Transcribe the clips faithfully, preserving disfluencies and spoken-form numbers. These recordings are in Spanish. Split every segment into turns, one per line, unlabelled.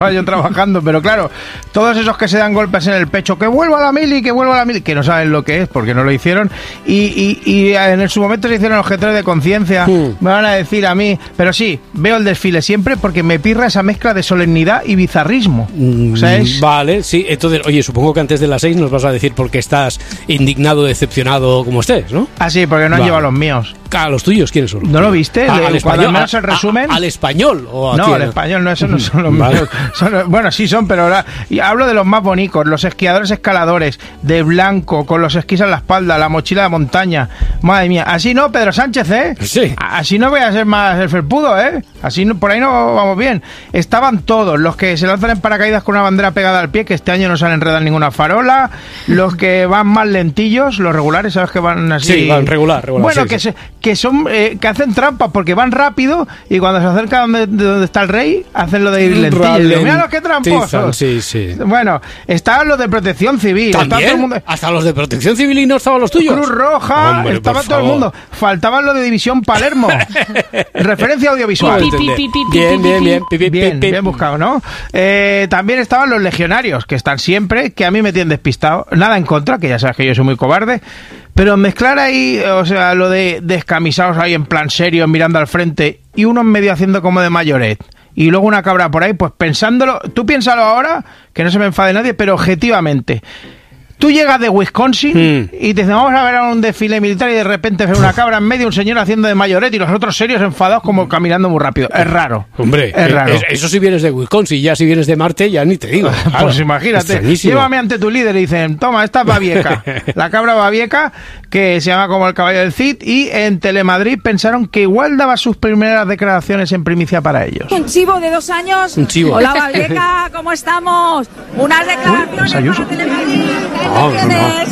yo trabajando, pero claro, todos esos que se dan golpes en el pecho, que vuelva la mili, que vuelva la mili, que no saben lo que es porque no lo hicieron, y, y, y en su momento se hicieron objetores de conciencia, hmm. me van a decir a mí, pero sí, veo el desfile siempre porque me pirra esa mezcla de solemnidad y bizarrismo.
Mm,
o sea, es...
Vale, sí, entonces, oye, supongo que antes de las seis nos vas a decir por qué estás indignado, decepcionado como estés, ¿no?
Ah, sí, porque no han
vale.
llevado los míos.
Ah, ¿los tuyos quiénes son?
¿No lo viste?
Ah,
¿Al
al
español?
español,
Menos el resumen.
A, a, ¿Al español? ¿O a
no,
quién?
al español, no, esos no son los
vale.
míos. Son, bueno, sí son, pero ahora y hablo de los más bonitos, los esquiadores escaladores, de blanco, con los esquís en la espalda, la mochila de montaña. Madre mía, así no, Pedro Sánchez, ¿eh?
Sí.
Así no voy a ser más el felpudo, ¿eh? Así no, por ahí no vamos bien. Estaban todos, los que se lanzan en paracaídas con una bandera pegada al pie, que este año no se han enredado ninguna farola, los que van más lentillos, los regulares, ¿sabes? Que van así...
Sí, van regular, regular.
Bueno,
sí,
que,
sí.
Se, que son eh, que hacen trampas porque van rápido y cuando se acercan de donde está el rey, hacen lo de ir lentillos. Mira los que tramposos.
Sí, sí.
Bueno, estaban los de protección civil.
¿También?
Todo el mundo...
¿Hasta los de protección civil y no estaban los tuyos?
Cruz Roja,
Hombre,
estaba todo el mundo. Faltaban los de División Palermo. Referencia audiovisual.
Bien, bien, bien.
Bien, bien buscado, ¿no? Eh, también estaban los legionarios, que están siempre, que a mí me tienen despistado. Nada en contra, que ya sabes que yo soy muy cobarde. Pero mezclar ahí, o sea, lo de descamisados ahí en plan serio, mirando al frente, y uno en medio haciendo como de mayoret, y luego una cabra por ahí, pues pensándolo, tú piénsalo ahora, que no se me enfade nadie, pero objetivamente, tú llegas de Wisconsin mm. y te dicen, vamos a ver a un desfile militar y de repente ves una cabra en medio, un señor haciendo de mayoret y los otros serios enfadados como caminando muy rápido. Es raro.
Hombre,
es raro.
Es, eso si vienes de Wisconsin, ya si vienes de Marte, ya ni te digo. Claro,
pues imagínate, llévame ante tu líder y dicen, toma, esta es Babieca. La cabra Babieca, que se llama como el caballo del Cid, y en Telemadrid pensaron que igual daba sus primeras declaraciones en primicia para ellos.
Un chivo de dos años.
Un chivo.
Hola Babieca, ¿cómo estamos? Unas declaraciones
Uy,
para Telemadrid.
No, no, no.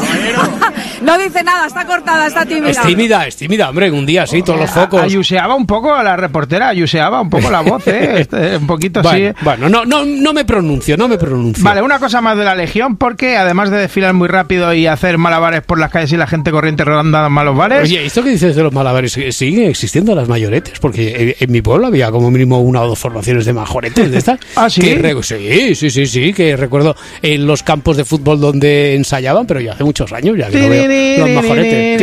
No dice nada, está cortada, está tímida.
Es tímida, es tímida, hombre, un día sí, todos los focos.
Ayuseaba un poco a la reportera, ayuseaba un poco la voz, ¿eh? Este, un poquito
bueno,
así.
Bueno, no, no, no me pronuncio, no me pronuncio.
Vale, una cosa más de la Legión, porque además de desfilar muy rápido y hacer malabares por las calles y la gente corriente rodando malos bares...
Oye, ¿esto que dices de los malabares? ¿Siguen existiendo las mayoretes? Porque en mi pueblo había como mínimo una o dos formaciones de majoretes de estas.
¿Ah, sí?
Que, sí, sí, sí, sí, que recuerdo en los campos de fútbol donde ensayaban, pero ya hace muchos años ya que no veo los majoretes.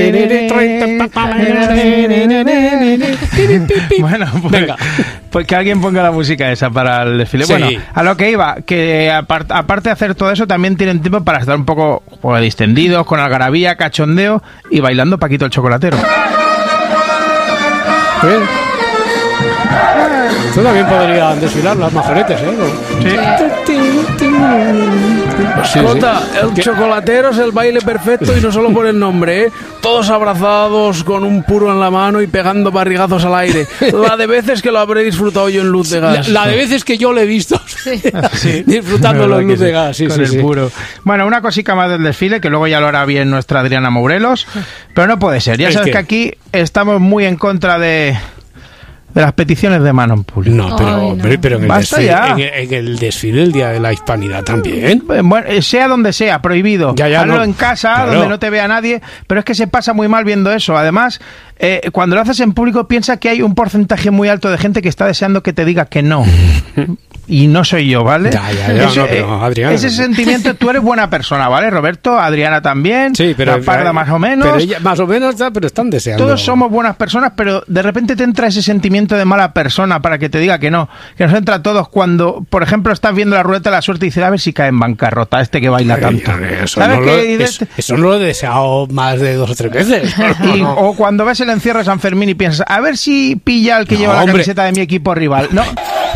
Bueno, pues, venga, pues que alguien ponga la música esa para el desfile. Sí. Bueno, a lo que iba, que apart, aparte de hacer todo eso, también tienen tiempo para estar un poco pues, distendidos, con algarabía, cachondeo y bailando Paquito el Chocolatero.
¿Eh? Esto también podrían desfilar las majoretes, ¿eh?
Sí.
Sí, Escolta, sí. El ¿Qué? Chocolatero es el baile perfecto y no solo por el nombre, ¿eh? Todos abrazados con un puro en la mano y pegando barrigazos al aire. La de veces que lo habré disfrutado yo en Luz de Gas.
La, la de veces que yo lo he visto sí. Sí. disfrutándolo en Luz de Gas, sí,
con
sí,
el
sí.
puro. Bueno, una cosica más del desfile, que luego ya lo hará bien nuestra Adriana Mourelos, pero no puede ser. Ya sabes que... que aquí estamos muy en contra de... de las peticiones de mano en público.
No, pero,
Ay, no.
pero, pero en, el
Basta
desfile,
ya.
en, el, en el desfile del Día de la Hispanidad también.
Bueno, sea donde sea, prohibido.
Ya, ya,
Hazlo
no.
en casa,
Claro.
donde no te vea nadie, pero es que se pasa muy mal viendo eso. Además, eh, cuando lo haces en público, piensa que hay un porcentaje muy alto de gente que está deseando que te diga que no. Y no soy yo, ¿vale?
Ya, ya, ya,
Eso,
no, pero,
eh,
Adriana,
ese sentimiento, tú eres buena persona, ¿vale? Roberto, Adriana también,
sí, pero
la Parda más o menos.
Pero ella, más o menos, pero están deseando.
Todos somos buenas personas, pero de repente te entra ese sentimiento de mala persona para que te diga que no. Que nos entra a todos cuando, por ejemplo, estás viendo la ruleta de la suerte y dices, a ver si cae en bancarrota este que baila tanto.
Ay, eso,
¿Sabes
no
qué?
lo, eso, eso no lo he deseado más de dos o tres veces.
Y, o cuando ves el encierro de San Fermín y piensas, a ver si pilla al que
no,
lleva la
hombre.
camiseta de mi equipo rival. No.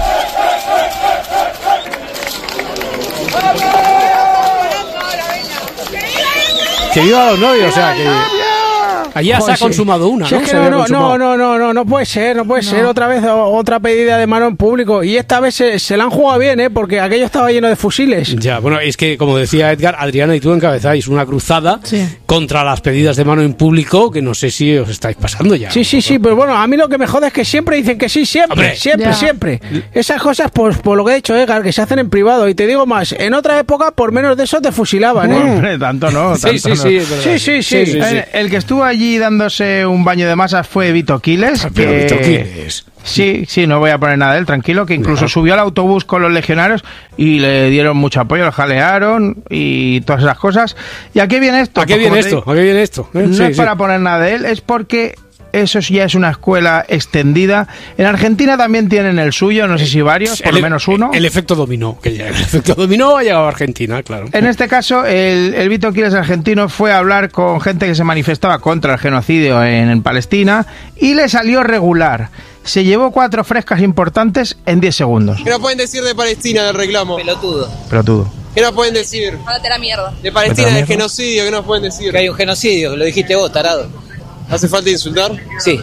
Que viva los novios, o sea, que... Allá
Joder,
se ha consumado una,
si
¿no?
es que
Se
no,
había
no,
consumado.
no, no, no, no puede ser, no puede
No.
ser otra vez o- otra pedida de mano en público. Y esta vez se, se la han jugado bien, ¿eh? Porque aquello estaba lleno de fusiles.
Ya, bueno, es que, como decía Edgar, Adriana y tú encabezáis una cruzada
Sí.
contra las pedidas de mano en público que no sé si os estáis pasando ya.
Sí, sí, sí, pero bueno, a mí lo que me jode es que siempre dicen que sí, siempre,
Hombre.
siempre,
Ya.
siempre. Esas cosas, pues por lo que ha dicho Edgar, que se hacen en privado. Y te digo más, en otra época, por menos de eso te fusilaban, ¿eh?
Hombre, tanto no.
Sí,
tanto
sí,
no.
sí, es verdad.
Sí, sí, sí.
El, el que estuvo allí dándose un baño de masas fue Vito Quiles.
Ah, pero
que-
Vito Quiles.
Sí, sí, no voy a poner nada de él, tranquilo, que incluso
no.
subió al autobús con los legionarios y le dieron mucho apoyo, lo jalearon y todas esas cosas. ¿Y a qué viene esto?
¿A qué
Pues
viene
como te
esto?
digo,
¿A qué viene esto? ¿Eh?
No
Sí,
es
sí.
para poner nada de él, es porque eso ya es una escuela extendida. En Argentina también tienen el suyo, no sé si varios, por
el,
lo menos uno.
El, el efecto dominó, que ya, el efecto dominó ha llegado a Argentina, claro.
En este caso, el, el Vito Quiles argentino fue a hablar con gente que se manifestaba contra el genocidio en, en Palestina y le salió regular. Se llevó cuatro frescas importantes en diez segundos.
¿Qué nos pueden decir de Palestina del reclamo?
Pelotudo.
Pero todo.
¿Qué nos pueden decir?
Ándate la mierda.
De Palestina, del genocidio, ¿qué nos pueden decir?
Que hay un genocidio, lo dijiste vos, tarado.
¿Hace falta insultar?
Sí.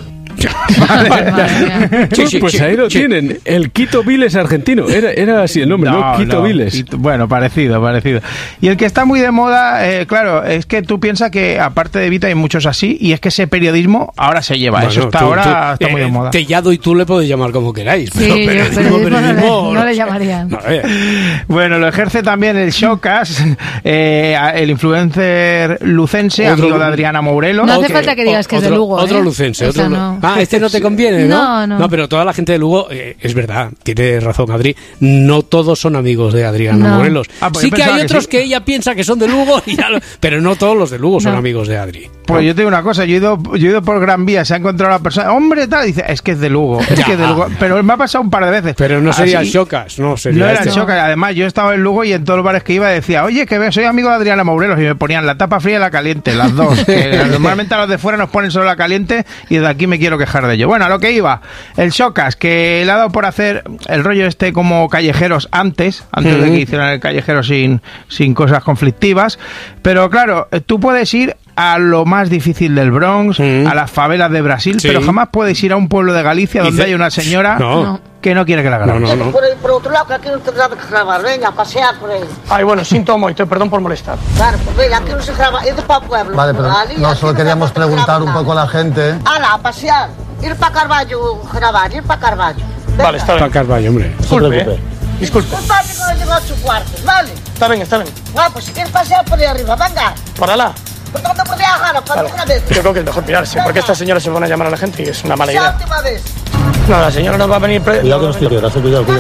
Sí, sí,
Pues
sí,
ahí lo
sí.
tienen, el Quito Viles argentino. Era, era así el nombre, ¿no? Quito
no.
Viles.
Y- Bueno, parecido, parecido. Y el que está muy de moda, eh, claro, es que tú piensas que aparte de Vito hay muchos así, y es que ese periodismo ahora se lleva.
Bueno,
Eso está
tú-
ahora
tú,
está muy de
eh,
moda.
Tellado y tú le podéis llamar como queráis.
Sí,
Pero
yo
periodismo,
periodismo no le-
periodismo,
no le llamarían.
No, eh.
Bueno, lo ejerce también el Showcast, eh, el influencer lucense,
Otro-
amigo de Adriana Mourelo.
No hace
Ok,
falta que digas que es de
otro-
Lugo,
Otro
¿eh?
lucense.
O
Otro
sea,
lu-
no.
Ah, este no te conviene, ¿no?
No, no.
pero toda la gente de Lugo, eh, es verdad, tiene razón Adri, no todos son amigos de Adriana
No.
Morelos.
Ah, pues
sí
yo
que hay
pensaba que
otros
sí.
que ella piensa que son de Lugo, y ya lo- pero no todos los de Lugo son
No.
amigos de Adri.
Pues yo te digo una cosa, yo he ido, yo he ido por Gran Vía, se ha encontrado la persona, hombre, tal, y dice, es que es de Lugo, es
Ya.
que es de Lugo. Pero me ha pasado un par de veces.
Pero no sería
Así-
Shocas, no sería
No era
este.
el Showcast. Además, yo estaba en Lugo y en todos los bares que iba decía, oye, que ve- soy amigo de Adriana Morelos, y me ponían la tapa fría y la caliente, las dos. Que normalmente a los de fuera nos ponen solo la caliente y desde aquí me quiero quejar de ello. Bueno, a lo que iba, el Showcast, que le ha dado por hacer el rollo este como callejeros antes, antes de que hicieran el callejero sin, sin cosas conflictivas. Pero claro, tú puedes ir a lo más difícil del Bronx,
Mm.
a las favelas de Brasil,
Sí.
pero jamás puedes ir a un pueblo de Galicia donde
Dice-
hay una señora
No.
No.
que no quiere que la
No,
graben.
no, no.
Por, por outro lado, que aquí non te nada que gravar, veña, a pasear por aí.
Ay, bueno, sinto moito, e perdón por molestar.
Claro, pues veña, aquí non se grava, ir para o pueblo.
Vale, pero
Ali,
no,
aquí
solo
non
queríamos
se grava
preguntar un
nada.
poco a la gente.
Ala, a pasear, ir para Carballo gravar, ir para Carballo. Venga.
Vale, está
Para
ben.
Carvalho, hombre.
Disculpe, eh. Disculpe.
Disculpate con os ocho cuartos, vale?
Está ben, está ben.
Ah, pues si quieres pasear por ahí arriba, venga.
Para lá.
Por donde por ahí agarra, para
Vale.
otra vez.
Yo creo que es mejor pirarse, porque esta señora se pone a llamar a la gente y es una mala
Esa
idea.
última vez.
No, la señora no va a venir... Pre...
Cuidado que nos tiras, cuidado, cuidado.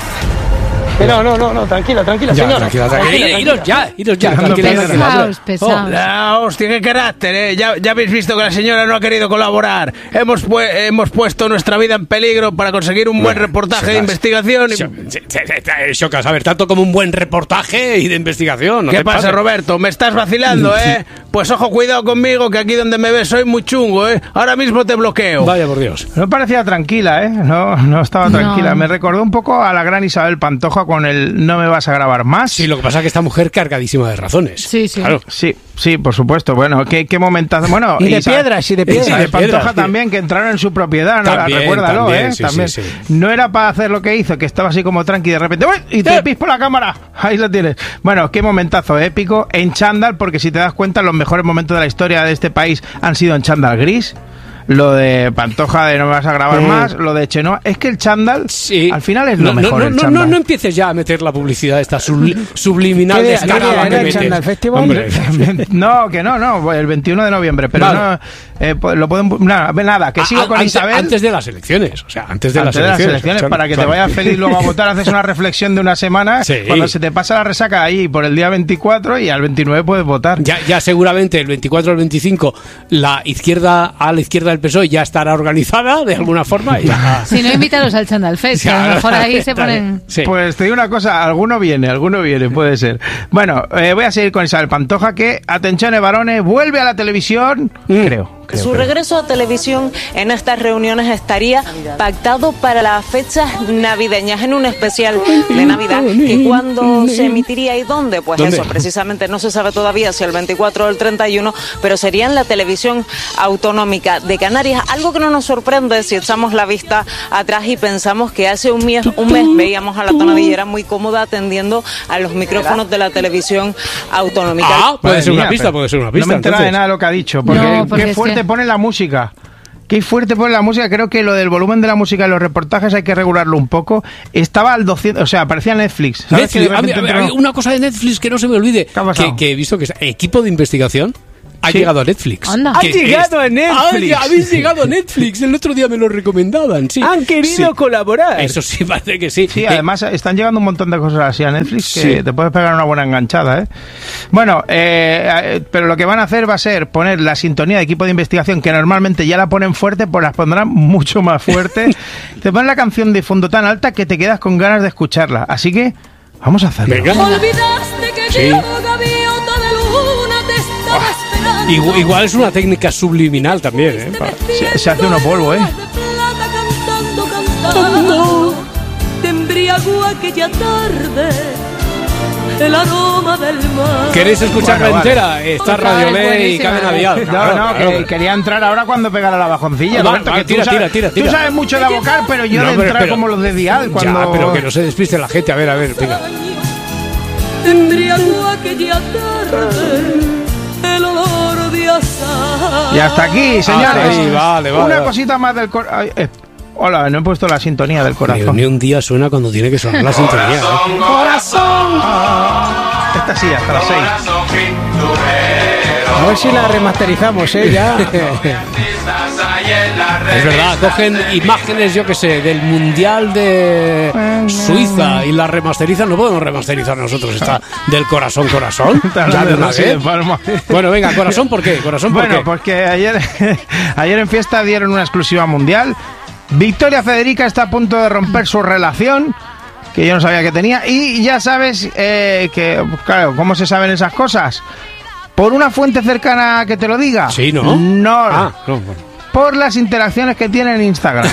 Que No, no, no, no, tranquila, tranquila,
Ya,
señora.
tranquila, tranquila. Iros ya, iros ya,
Dejando
tranquila,
piedras.
tranquila.
Pesaos, pesaos.
La hostia, qué carácter, ¿eh? Ya, ya habéis visto que la señora no ha querido colaborar. Hemos, pu- hemos puesto nuestra vida en peligro para conseguir un buen
Bueno,
reportaje
Shocas.
de investigación. y-
Sho- sí, sí, sí, Shocas, a ver, tanto como un buen reportaje y de investigación. ¿no
¿Qué
te
pasa,
pases?
Roberto? ¿Me estás vacilando, eh? Pues ojo, cuidado conmigo, que aquí donde me ves soy muy chungo, ¿eh? Ahora mismo te bloqueo.
Vaya por Dios.
No parecía tranquila, ¿eh? No, no estaba
No.
tranquila. Me recordó un poco a la gran Isabel Pantoja con el no me vas a grabar más.
Sí, lo que pasa es que esta mujer cargadísima de razones.
Sí, sí.
Claro.
Sí, sí, por supuesto. Bueno, qué, qué momentazo. Bueno,
Y de
Isabel-
piedras, y de piedras.
Isabel
Y de piedras,
Pantoja
sí.
también, que entraron en su propiedad, ¿no?
También,
Recuérdalo,
también,
¿eh?
sí,
también.
sí, sí.
No era para hacer lo que hizo, que estaba así como tranqui y de repente ¡uy! Y te
Eh.
pispo la cámara. Ahí lo tienes. Bueno, qué momentazo épico en chándal, porque si te das cuenta, los mejores momentos de la historia de este país han sido en chándal gris. Lo de Pantoja de no me vas a grabar
Mm.
más, lo de Chenoa. Es que el chándal,
Sí.
al final es
no,
lo mejor.
No,
el
no, no,
chándal.
no empieces ya a meter la publicidad esta subli- subliminal
¿Qué día-
descarada
qué día
que
era el
metes.
Chandal Festival?
Hombre.
No, que no, no, el veintiuno de noviembre, pero
Vale.
no, eh, pues lo pueden, nada, nada, que sigo
A-
con
antes,
Isabel.
antes de las elecciones, o sea, antes de,
Antes
las, elecciones,
para que te
Claro.
vayas feliz luego a votar, haces una reflexión de una semana,
Sí.
cuando se te pasa la resaca ahí por el día veinticuatro y al veintinueve puedes votar.
Ya, ya seguramente el veinticuatro al veinticinco la izquierda a la izquierda del P S O E ya estará organizada de alguna forma. Y ya.
Si no, invítalos al Chandal Fest, que a lo mejor ahí se ponen...
Sí.
Pues te digo una cosa, alguno viene, alguno viene, puede ser. Bueno, eh, voy a seguir con Isabel Pantoja, que, atención, varones, vuelve a la televisión,
Mm.
creo. creo,
Su
creo.
regreso a televisión en estas reuniones estaría pactado para las fechas navideñas, en un especial de Navidad, que cuándo se emitiría y dónde, pues
¿Dónde?
eso, precisamente no se sabe todavía si el veinticuatro o el treinta y uno, pero sería en la televisión autonómica de Canarias, algo que no nos sorprende si echamos la vista atrás y pensamos que hace un mes, un mes veíamos a la tonadillera muy cómoda atendiendo a los micrófonos de la televisión autonómica.
Ah, puede
Madre
ser una
mía,
pista,
pero
puede ser una
No
pista.
me entera de
entonces.
nada de lo que ha dicho, porque,
No, porque
qué
es
fuerte
que-
pone la música. Qué fuerte pone la música. Creo que lo del volumen de la música en los reportajes hay que regularlo un poco. Estaba al doscientos, o sea, parecía Netflix. ¿Sabes? Que de
Netflix, a mí-
repente
a mí-
entró-
una cosa de Netflix que no se me olvide,
¿Qué ha pasado?
que, que he visto que es equipo de investigación. Ha
Sí.
llegado a Netflix.
Anda.
Ha
Que
llegado
es-
a Netflix.
Ah, habéis llegado a Netflix. El otro día me lo recomendaban. Sí.
Han querido
Sí.
colaborar.
Eso sí, parece que sí.
Sí,
Eh,
además están llegando un montón de cosas así a Netflix que
Sí.
te puedes pegar una buena enganchada, ¿eh? Bueno, eh, eh, pero lo que van a hacer va a ser poner la sintonía de equipo de investigación, que normalmente ya la ponen fuerte, pues las pondrán mucho más fuerte. Te ponen la canción de fondo tan alta que te quedas con ganas de escucharla. Así que vamos a hacerlo.
Venga.
Olvidaste que
Sí.
yo, gaviota de luna, te estaba esperando.
Igual, igual es una técnica subliminal también, ¿eh? Pa-
Se, se hace uno polvo, ¿eh?
De plata cantando, cantando. Te embriagó aquella tarde el aroma del mar.
¿Queréis escucharla
Bueno, vale.
entera? Está
Por favor,
Radio
es
Ley y
buenísima.
Cadena Dial.
No,
Claro,
no,
claro.
que quería entrar ahora cuando pegara la bajoncilla.
Va,
Roberto,
va,
que tú
tira,
sabes-
tira, tira, tira.
Tú sabes mucho de abocar, pero yo
No,
de
pero-
entrar
pero-
como los de Dial. Cuando...
Ya, pero que no se despiste la gente. A ver, a ver, venga.
Te embriagó aquella tarde el olor de azahar.
Y hasta aquí, señores.
ahí, vale, vale,
Una
vale.
cosita más del corazón. Hola, no he puesto la sintonía del
Ni,
corazón.
ni un día suena cuando tiene que sonar la sintonía. ¿eh?
¡Corazón! Esta sí, hasta las seis.
A ver si la remasterizamos, ¿eh? Ya.
Es verdad, cogen imágenes, yo que sé, del Mundial de Suiza y las remasterizan. No podemos remasterizar nosotros esta del corazón, corazón.
Está
Ya
hablando
de
de
una
Rosy
vez.
de Palma.
Bueno, venga, corazón, ¿por qué? Corazón, ¿por
Bueno,
qué?
porque ayer, ayer en fiesta dieron una exclusiva mundial. Victoria Federica está a punto de romper su relación, que yo no sabía que tenía. Y ya sabes eh, que, claro, ¿cómo se saben esas cosas? ¿Por una fuente cercana que te lo diga?
Sí, ¿no?
No.
Ah, no, bueno.
Por las interacciones que tiene en Instagram.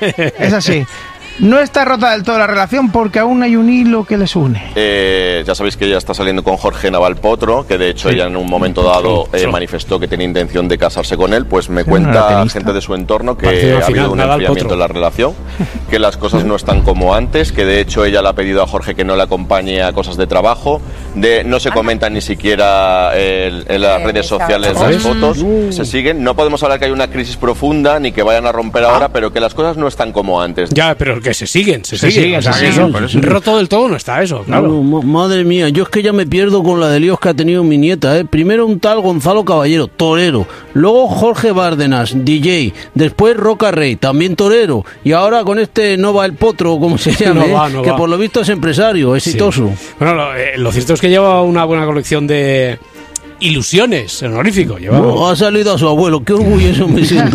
Es así. No está rota del todo la relación porque aún hay un hilo que les une.
Eh, ya sabéis que ella está saliendo con Jorge Naval Potro, que de hecho ella en un momento dado eh, manifestó que tenía intención de casarse con él. Pues me
Pero no era
cuenta
tenista.
gente de su entorno que
Parece una
ha habido
final,
un
Nadal
enfriamiento
Potro.
en la relación, que las cosas no están como antes, que de hecho ella le ha pedido a Jorge que no le acompañe a cosas de trabajo, de no se comentan ni siquiera el- en las redes sociales las fotos, se siguen. No podemos hablar que hay una crisis profunda ni que vayan a romper ahora, pero que las cosas no están como antes.
Ya, pero que se siguen, se,
Se
siguen.
siguen,
o sea,
se
que
siguen,
eso,
por eso.
roto del todo no está eso, claro.
No, ma- madre mía, yo es que ya me pierdo con la de líos que ha tenido mi nieta, ¿eh? Primero un tal Gonzalo Caballero, torero. Luego Jorge Bárdenas, D J. Después Roca Rey, también torero. Y ahora con este Nova el Potro, como se llama,
Nova,
¿eh?
Nova.
Que por lo visto es empresario, exitoso.
Sí. Bueno, lo, eh, lo cierto es que lleva una buena colección de ilusiones, honorífico. Lleva...
No, ha salido a su abuelo, qué orgulloso me siento.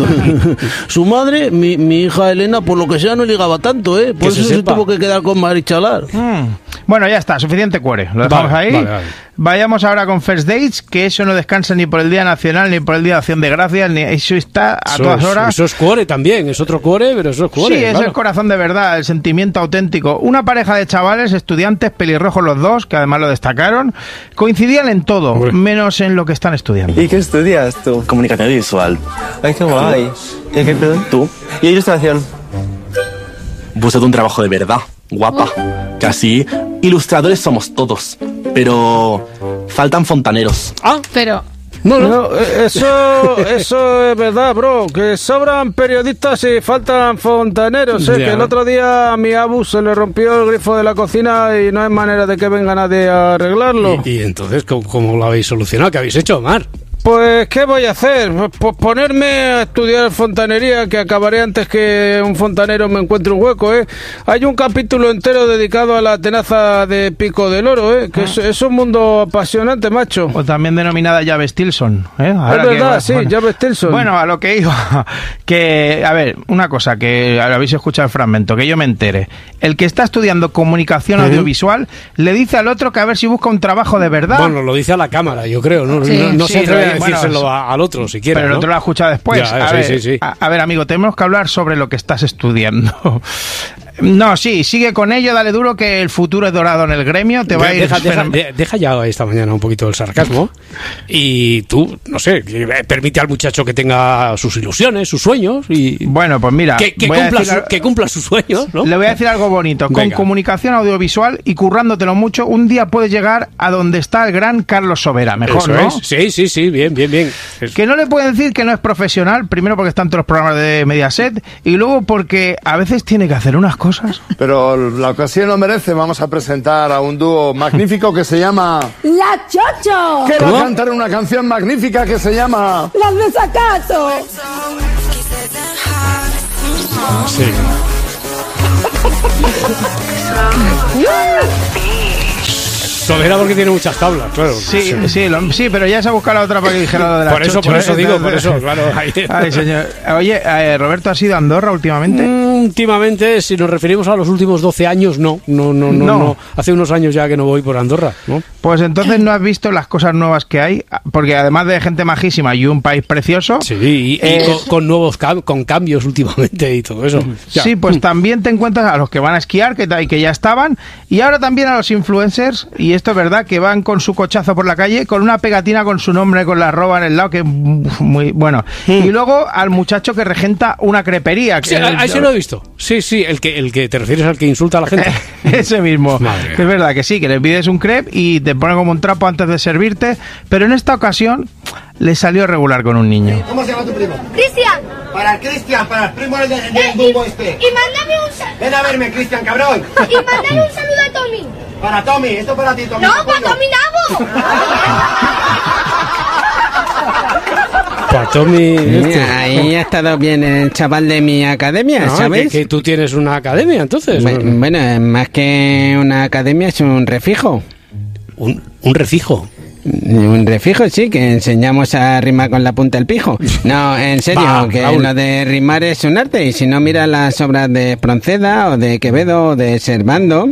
Su madre, mi, mi hija Elena, por lo que sea, no ligaba tanto, ¿eh? Por
Que se
eso se
sepa.
tuvo que quedar con Marichalar.
Mm. Bueno, ya está, suficiente cuore. Lo dejamos
Vale,
ahí.
vale, vale.
Vayamos ahora con First Dates, que eso no descansa ni por el Día Nacional, ni por el Día de Acción de Gracias, ni eso está a
Eso
todas
es-
horas.
Eso es cuore también, es otro cuore, pero eso es cuore.
Sí, es
claro.
el corazón de verdad, el sentimiento auténtico. Una pareja de chavales, estudiantes, pelirrojos los dos, que además lo destacaron, coincidían en todo,
Hombre.
menos en lo que están estudiando.
¿Y qué estudias tú? Comunicación visual. Ay, qué guay. ¿Y qué tú? ¿Y ilustración? Búscate un trabajo de verdad, guapa. Que así, ilustradores somos todos. Pero faltan fontaneros.
Ah,
Pero,
no, no.
No, eh, eso, eso es verdad, bro. Que sobran periodistas y faltan fontaneros. ¿eh?
Ya.
Que el otro día a mi abu se le rompió el grifo de la cocina y no hay manera de que venga nadie a arreglarlo.
Y, y entonces, ¿cómo, cómo lo habéis solucionado? ¿Qué habéis hecho, Omar?
Pues, ¿qué voy a hacer? Pues ponerme a estudiar fontanería, que acabaré antes que un fontanero me encuentre un hueco, ¿eh? Hay un capítulo entero dedicado a la tenaza de Pico del Oro, ¿eh? Que es, es un mundo apasionante, macho.
O también denominada llave Stilson. ¿eh? Ahora
Es
que-
verdad, sí, llave Stilson.
Bueno, a lo que iba, que, a ver, una cosa, que habéis escuchado el fragmento, que yo me entere. El que está estudiando comunicación audiovisual le dice al otro que a ver si busca un trabajo de verdad.
Bueno, lo dice a la cámara, yo creo. No,
Sí,
no, no
sí,
se atreve
lo-
a
bueno,
decírselo
eso-
a- al otro, siquiera.
Pero el
¿no?
otro lo ha escuchado después.
Ya,
a,
sí,
ver,
sí, sí.
A, a ver, amigo, tenemos que hablar sobre lo que estás estudiando. No, sí, sigue con ello, dale duro, que el futuro es dorado en el gremio. Te va a ir
deja, deja,
fenomen-
de- deja ya esta mañana un poquito el sarcasmo y tú, no sé, que, eh, permite al muchacho que tenga sus ilusiones, sus sueños y
Bueno, pues mira,
que, que
voy a
cumpla,
decir
su-
al-
que cumpla sus sueños, ¿no?
le voy a decir algo bonito. Con
Venga.
comunicación audiovisual y currándotelo mucho, un día puedes llegar a donde está el gran Carlos Sobera. Mejor,
Eso
¿no?
es. Sí, sí, sí, bien, bien, bien. Es-
Que no le pueden decir que no es profesional, primero porque están todos los programas de Mediaset y luego porque a veces tiene que hacer unas cosas cosas.
Pero la ocasión lo merece. Vamos a presentar a un dúo magnífico que se llama...
¡La Chocho!
Que va a cantar una canción magnífica que se llama...
¡Las Desacato!
Sí. Sobera porque tiene muchas tablas, claro.
Sí, sí, sí, lo, sí, pero ya se ha buscado la otra para que dijera lo de la
Por eso,
chocho,
por eso
¿eh?
digo, por eso, claro. Ahí.
Ay, señor. Oye, eh, Roberto, ¿has ido a Andorra últimamente?
Mm, últimamente, si nos referimos a los últimos doce años, no. No, no, no,
No.
no. Hace unos años ya que no voy por Andorra, ¿no?
Pues entonces no has visto las cosas nuevas que hay, porque además de gente majísima y un país precioso...
Sí, y, y
eh,
con, con nuevos cam- con cambios últimamente y todo eso. Ya.
Sí, pues también te encuentras a los que van a esquiar, que, ta- y que ya estaban, y ahora también a los influencers, y esto es verdad, que van con su cochazo por la calle, con una pegatina con su nombre, con la arroba en el lado, que es muy bueno. Y luego al muchacho que regenta una crepería. Que
Sí, a, a ese lo he visto. Sí, sí, el que, el que te refieres al que insulta a la gente.
Ese mismo.
Madre.
Es verdad que sí, que le pides un crepe y te pone como un trapo antes de servirte, pero en esta ocasión le salió regular con un niño.
¿Cómo se llama tu primo?
Cristian.
Para el Cristian, para el primo del, del
Eh,
bumbo
y,
este.
y mándame un saludo.
Ven a verme, Cristian, cabrón.
Y mándame un saludo a Tommy.
Para Tommy, esto para ti, Tommy.
No, para Tommy Nabo.
Para Tommy.
Mira, ahí ha estado bien el chaval de mi academia,
No,
¿sabes?
Que, que tú tienes una academia, entonces.
Bu- Bueno, más que una academia es un refijo.
¿Un, un refijo?
Un refijo, sí, que enseñamos a rimar con la punta del pijo. No, en serio,
Va,
que
Raúl.
lo de rimar es un arte. Y si no, mira las obras de Espronceda o de Quevedo o de Servando.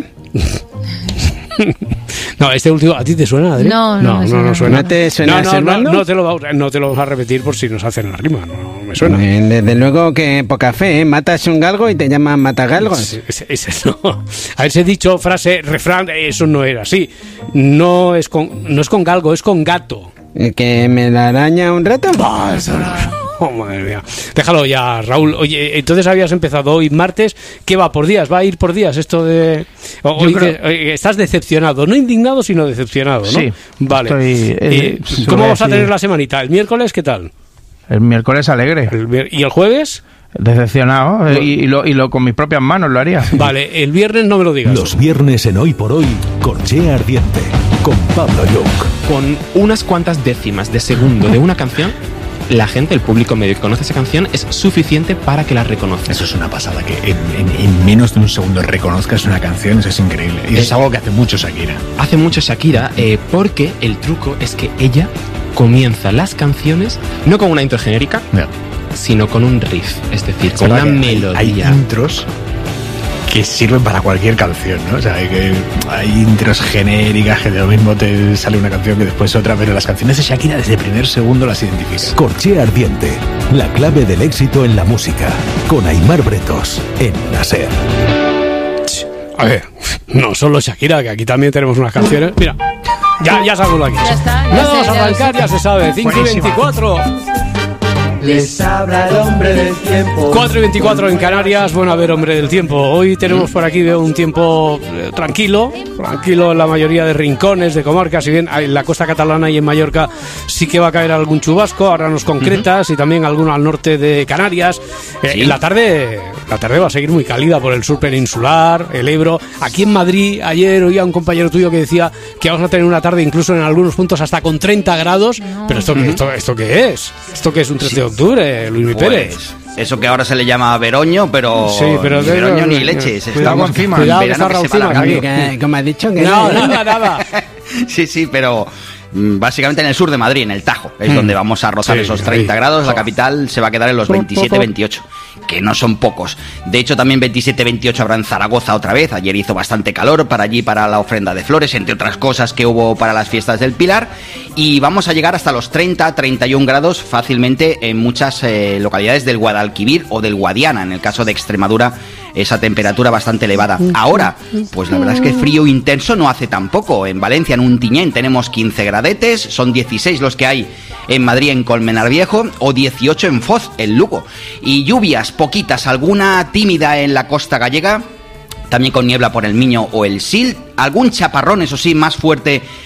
No, este último, ¿a ti te suena, Adri?
No, no
no,
me
no,
suena.
no suena.
¿No te suena
No, no, no,
Servando?
no te lo vamos, no te lo vamos a repetir por si nos hacen la rima, no me suena.
Eh, Desde luego que poca fe, ¿eh? Matas un galgo y te llaman matagalgos.
Ese, ese- ese no. A ver, ese dicho, frase, refrán, eso no era así. No es con, no es con galgo, es con gato.
¿Y ¿Que me la araña un rato?
Ah, eso no. Oh, madre mía. Déjalo ya, Raúl. Oye, entonces habías empezado hoy martes. ¿Qué va por días? ¿Va a ir por días esto de...? O-
Yo
hoy
creo-
que- oye, estás decepcionado. No indignado, sino decepcionado, ¿no?
Sí.
Vale.
Estoy, eh,
Eh,
sobre
¿Cómo vas a
así.
tener la semanita? ¿El miércoles qué tal?
El miércoles alegre.
El mier- ¿Y el jueves?
Decepcionado, eh, y, y lo, y lo con mis propias manos lo haría.
Vale, el viernes no me lo digas.
Los viernes en Hoy por Hoy, Corchea Ardiente, con Pablo Young.
Con unas cuantas décimas de segundo de una canción, la gente, el público medio que conoce esa canción, es suficiente para que la reconozca.
Eso es una pasada, que en, en- en menos de un segundo reconozcas una canción, eso es increíble. Y eso es algo que hace mucho Shakira.
Hace mucho Shakira, eh, porque el truco es que ella comienza las canciones no con una intro genérica,
No.
sino con un riff, es decir,
Es
con
verdad
una
que hay-
melodía.
Hay intros que sirven para cualquier canción, ¿no? O sea, hay, que, hay intros genéricas que de lo mismo te sale una canción que después otra, pero las canciones de Shakira desde el primer segundo las identificas.
Corchea Ardiente, la clave del éxito en la música, con Aimar Bretos, en la SER.
A ver, no solo Shakira, que aquí también tenemos unas canciones. Mira, ya, ya salgo de aquí.
Ya está, ya
Nada
sé,
más
ya lo
arrancar,
sé.
ya se sabe. cinco y
Buenísima.
veinticuatro.
Les habla el hombre del tiempo.
cuatro y veinticuatro en Canarias. Bueno, a ver, hombre del tiempo. Hoy tenemos por aquí veo un tiempo eh, tranquilo, tranquilo en la mayoría de rincones, de comarcas. Si bien en la costa catalana y en Mallorca sí que va a caer algún chubasco, ahora nos concretas, y también alguno al norte de Canarias. Eh,
Sí.
La tarde, la tarde va a seguir muy cálida por el sur peninsular, el Ebro. Aquí en Madrid, ayer oía un compañero tuyo que decía que vamos a tener una tarde incluso en algunos puntos hasta con treinta grados. Pero esto, esto, ¿esto qué es? ¿Esto qué es un tres de octubre, Luis Mi Pérez?
Pues, eso que ahora se le llama veroño, pero,
Sí, pero
ni
de-
veroño ni
de-
leches.
cuidado
Estamos
encima.
en
Cuidado que
verano
está
que se
Raúl
va
encima,
alargando.
Que- como has dicho que
No, nada, nada.
Sí, sí, pero mm, básicamente en el sur de Madrid, en el Tajo, es
Mm.
donde vamos a rozar
Sí,
esos
ahí.
treinta grados. La capital se va a quedar en los veintisiete veintiocho, que no son pocos. De hecho, también veintisiete veintiocho habrá en Zaragoza otra vez. Ayer hizo bastante calor para allí, para la ofrenda de flores, entre otras cosas que hubo para las fiestas del Pilar. Y vamos a llegar hasta los treinta treinta y uno grados fácilmente en muchas eh, localidades del Guadalquivir o del Guadiana, en el caso de Extremadura, esa temperatura bastante elevada. Ahora, pues la verdad es que frío intenso no hace tampoco. En Valencia, en Untiñén, tenemos quince gradetes, son dieciséis los que hay en Madrid, en Colmenar Viejo, o dieciocho en Foz, en Lugo. Y lluvias poquitas, alguna tímida en la costa gallega, también con niebla por el Miño o el Sil, algún chaparrón, eso sí, más fuerte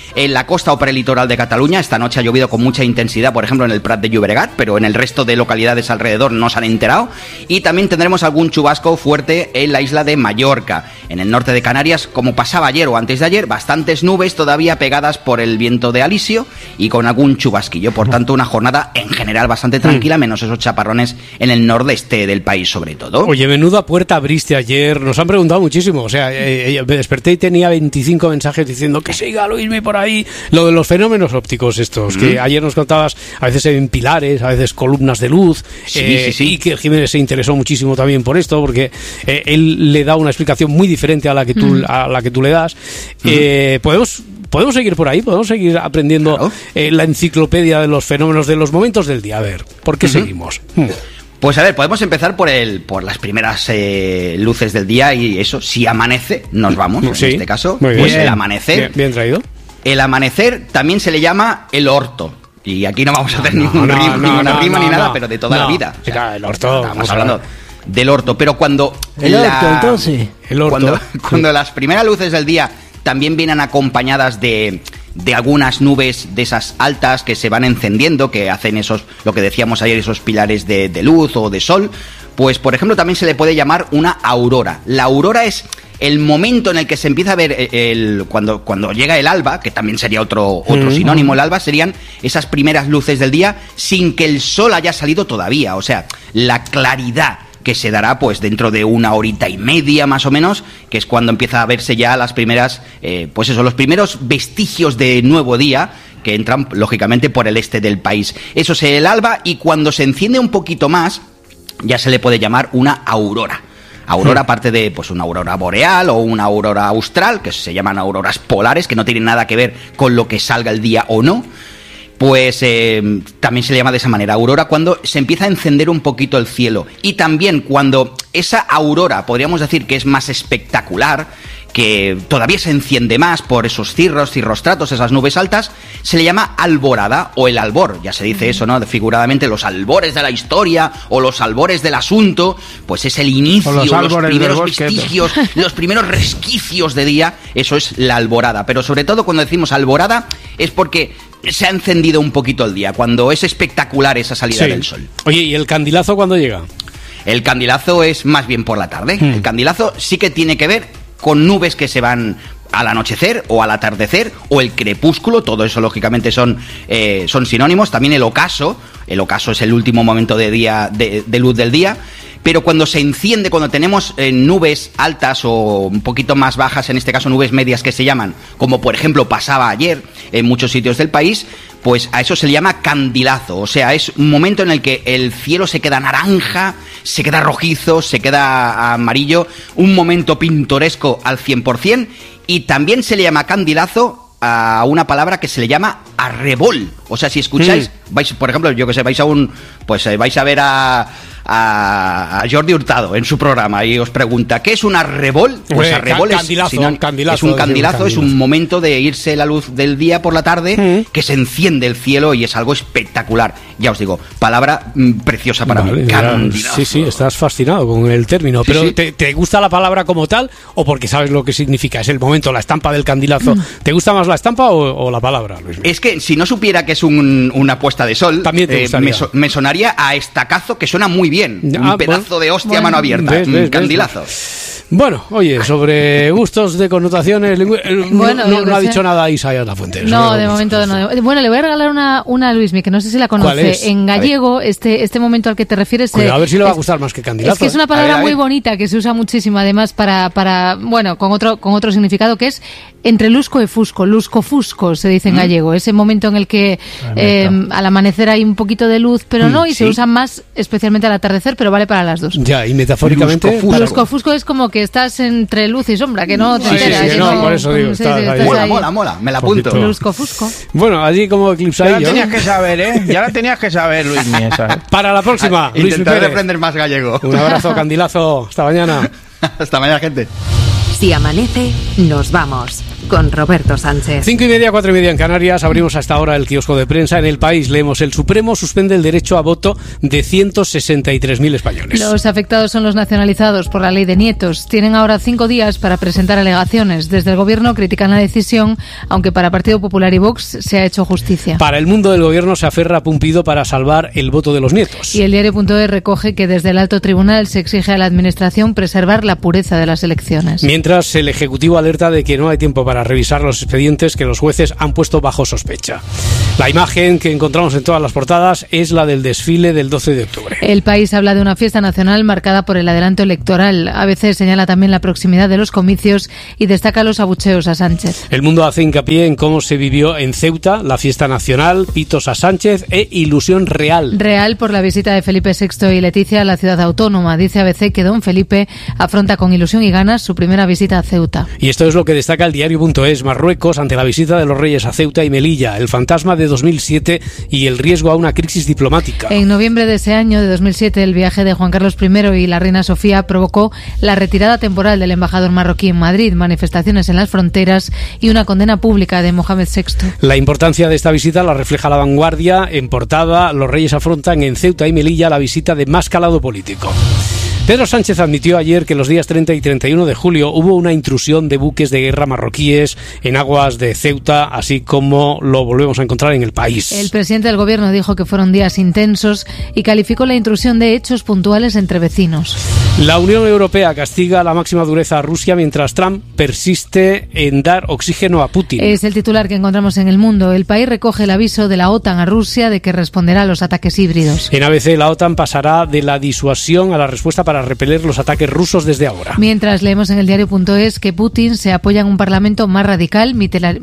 En la costa o prelitoral de Cataluña esta noche ha llovido con mucha intensidad, por ejemplo en el Prat de Llobregat, pero en el resto de localidades alrededor no se han enterado. Y también tendremos algún chubasco fuerte en la isla de Mallorca. En el norte de Canarias, como pasaba ayer o antes de ayer, bastantes nubes todavía pegadas por el viento de alisio y con algún chubasquillo. Por tanto, una jornada en general bastante tranquila, menos esos chaparrones en el nordeste del país sobre todo.
Oye, menuda puerta abriste ayer. Nos han preguntado muchísimo. O sea, eh, eh, me desperté y tenía veinticinco mensajes diciendo que siga Luismi por ahí. Lo de los fenómenos ópticos estos, mm. que ayer nos contabas, a veces en pilares, a veces columnas de luz.
Sí,
eh,
sí, sí.
Y que Jiménez se interesó muchísimo también por esto, porque eh, él le da una explicación muy diferente a la que tú, mm. a la que tú le das. Mm. Eh, podemos... Podemos seguir por ahí, podemos seguir aprendiendo claro. eh, la enciclopedia de los fenómenos de los momentos del día. A ver, ¿por qué uh-huh. seguimos? Hmm.
Pues a ver, podemos empezar por el por las primeras eh, luces del día y eso, si amanece, nos vamos, sí. en este caso.
Muy
pues
bien.
el amanecer.
Bien, bien traído.
El amanecer también se le llama el orto. Y aquí no vamos a hacer
no,
ningún
no,
rima,
no,
ninguna
no,
rima
no,
ni nada,
no,
pero de toda
no.
la vida. O sea,
Mira, el orto.
Estamos hablando del orto, pero cuando...
El
la,
orto, entonces.
El orto. Cuando, cuando las primeras luces del día también vienen acompañadas de... de algunas nubes de esas altas que se van encendiendo, que hacen esos, lo que decíamos ayer, esos pilares de, de luz o de sol, pues por ejemplo también se le puede llamar una aurora. La aurora es el momento en el que se empieza a ver el, el cuando, cuando llega el alba, que también sería otro, otro sinónimo, el alba serían esas primeras luces del día sin que el sol haya salido todavía, o sea, la claridad que se dará pues dentro de una horita y media más o menos, que es cuando empieza a verse ya las primeras, eh, pues eso, los primeros vestigios de nuevo día que entran lógicamente por el este del país. Eso es el alba y cuando se enciende un poquito más ya se le puede llamar una aurora. Aurora, aparte de pues una aurora boreal o una aurora austral, que se llaman auroras polares, que no tienen nada que ver con lo que salga el día o no. Pues eh, también se le llama de esa manera, aurora, cuando se empieza a encender un poquito el cielo. Y también cuando esa aurora, podríamos decir que es más espectacular, que todavía se enciende más por esos cirros, cirrostratos, esas nubes altas, se le llama alborada o el albor. Ya se dice eso, ¿no? Figuradamente, los albores de la historia o los albores del asunto, pues es el inicio, los, los primeros vestigios, los primeros resquicios de día, eso es la alborada. Pero sobre todo cuando decimos alborada es porque se ha encendido un poquito el día, cuando es espectacular esa salida sí. del sol.
Oye, ¿y el candilazo cuándo llega?
El candilazo es más bien por la tarde. Hmm. El candilazo sí que tiene que ver con nubes que se van al anochecer o al atardecer o el crepúsculo, todo eso lógicamente son, eh, son sinónimos. También el ocaso, el ocaso es el último momento de, día, de, de luz del día. Pero cuando se enciende, cuando tenemos eh, nubes altas o un poquito más bajas, en este caso nubes medias que se llaman, como por ejemplo pasaba ayer en muchos sitios del país, pues a eso se le llama candilazo. O sea, es un momento en el que el cielo se queda naranja, se queda rojizo, se queda amarillo, un momento pintoresco al cien por ciento, y también se le llama candilazo a una palabra que se le llama arrebol. O sea, si escucháis, mm. vais, por ejemplo, yo que sé, vais a un, pues eh, vais a ver a a Jordi Hurtado en su programa y os pregunta ¿qué es un arrebol? Pues arrebol es,
candilazo,
sinón,
candilazo,
es un candilazo, es un momento de irse la luz del día por la tarde, mm. que se enciende el cielo y es algo espectacular. Ya os digo, palabra mm, preciosa para vale, mí. Candilazo.
Sí, sí, estás fascinado con el término, sí, pero sí. ¿te, ¿te gusta la palabra como tal o porque sabes lo que significa? Es el momento, la estampa del candilazo. Mm. ¿Te gusta más la estampa o, o la palabra, Luis?
Es que si no supiera que es un, una puesta de sol,
también te
eh, me, so, me sonaría a estacazo, que suena muy bien.
Ah,
un pedazo bueno, de hostia bueno, mano abierta,
ves, ves,
un candilazo.
Ves. Bueno, oye, sobre gustos de connotaciones, bueno, no, no, no ha dicho nada Isaías Lafuente.
No, de momento no. Bueno, le voy a regalar una, una a Luismi, que no sé si la conoce. En gallego, este, este momento al que te refieres...
Cuidado,
eh,
a ver si le va
es,
a gustar más que candilazo.
Es que es una palabra a ver, a ver. muy bonita, que se usa muchísimo, además, para, para bueno, con otro, con otro significado, que es entre lusco y fusco, lusco-fusco, se dice en mm. gallego. Ese momento en el que eh, al amanecer hay un poquito de luz, pero mm, no, y ¿sí? se usa más especialmente al atardecer, pero vale para las dos.
Ya, y metafóricamente...
Lusco-fusco es como que estás entre luz y sombra, que no te
sí,
enteras.
Sí, sí, no, no, por eso digo,
sí,
estás
sí,
ahí.
Mola, mola, mola, me la apunto.
Lusco-fusco.
Bueno, allí como eclipsadillo.
Ya la tenías que saber, ¿eh? Ya la tenías que saber, Luis Mies.
Para la próxima, Luis
Intentaré aprender más gallego.
Un abrazo, candilazo. Hasta mañana.
Hasta mañana, gente.
Si amanece, nos vamos.
con Roberto Sánchez.
Cinco y media, cuatro y media en Canarias. Abrimos hasta ahora el kiosco de prensa. En El País leemos: el Supremo suspende el derecho a voto de ciento sesenta y tres mil españoles.
Los afectados son los nacionalizados por la ley de nietos. Tienen ahora cinco días para presentar alegaciones. Desde el Gobierno critican la decisión, aunque para Partido Popular y Vox se ha hecho justicia.
Para el mundo del Gobierno se aferra a Pumpido para salvar el voto de los nietos.
Y el diario.es recoge que desde el alto tribunal se exige a la Administración preservar la pureza de las elecciones.
Mientras, el Ejecutivo alerta de que no hay tiempo para revisar los expedientes que los jueces han puesto bajo sospecha. La imagen que encontramos en todas las portadas es la del desfile del doce de octubre.
El País habla de una fiesta nacional marcada por el adelanto electoral. A veces señala también la proximidad de los comicios y destaca los abucheos a Sánchez.
El Mundo hace hincapié en cómo se vivió en Ceuta la fiesta nacional, pitos a Sánchez e ilusión real.
Real por la visita de Felipe sexto y Leticia a la ciudad autónoma. Dice A B C que don Felipe afronta con ilusión y ganas su primera visita a Ceuta.
Y esto es lo que destaca el diario.es. Marruecos ante la visita de los reyes a Ceuta y Melilla, el fantasma de dos mil siete y el riesgo a una crisis diplomática.
En noviembre de ese año, de dos mil siete, el viaje de Juan Carlos primero y la reina Sofía provocó la retirada temporal del embajador marroquí en Madrid, manifestaciones en las fronteras y una condena pública de Mohamed sexto.
La importancia de esta visita la refleja La Vanguardia. En portada, los reyes afrontan en Ceuta y Melilla la visita de más calado político. Pedro Sánchez admitió ayer que los días treinta y treinta y uno de julio hubo una intrusión de buques de guerra marroquíes en aguas de Ceuta, así como lo volvemos a encontrar en El País.
El presidente del Gobierno dijo que fueron días intensos y calificó la intrusión de hechos puntuales entre vecinos.
La Unión Europea castiga a la máxima dureza a Rusia mientras Trump persiste en dar oxígeno a Putin.
Es el titular que encontramos en El Mundo. El País recoge el aviso de la OTAN a Rusia de que responderá a los ataques híbridos.
En A B C, la OTAN pasará de la disuasión a la respuesta para repeler los ataques rusos desde ahora.
Mientras, leemos en el diario.es que Putin se apoya en un parlamento más radical,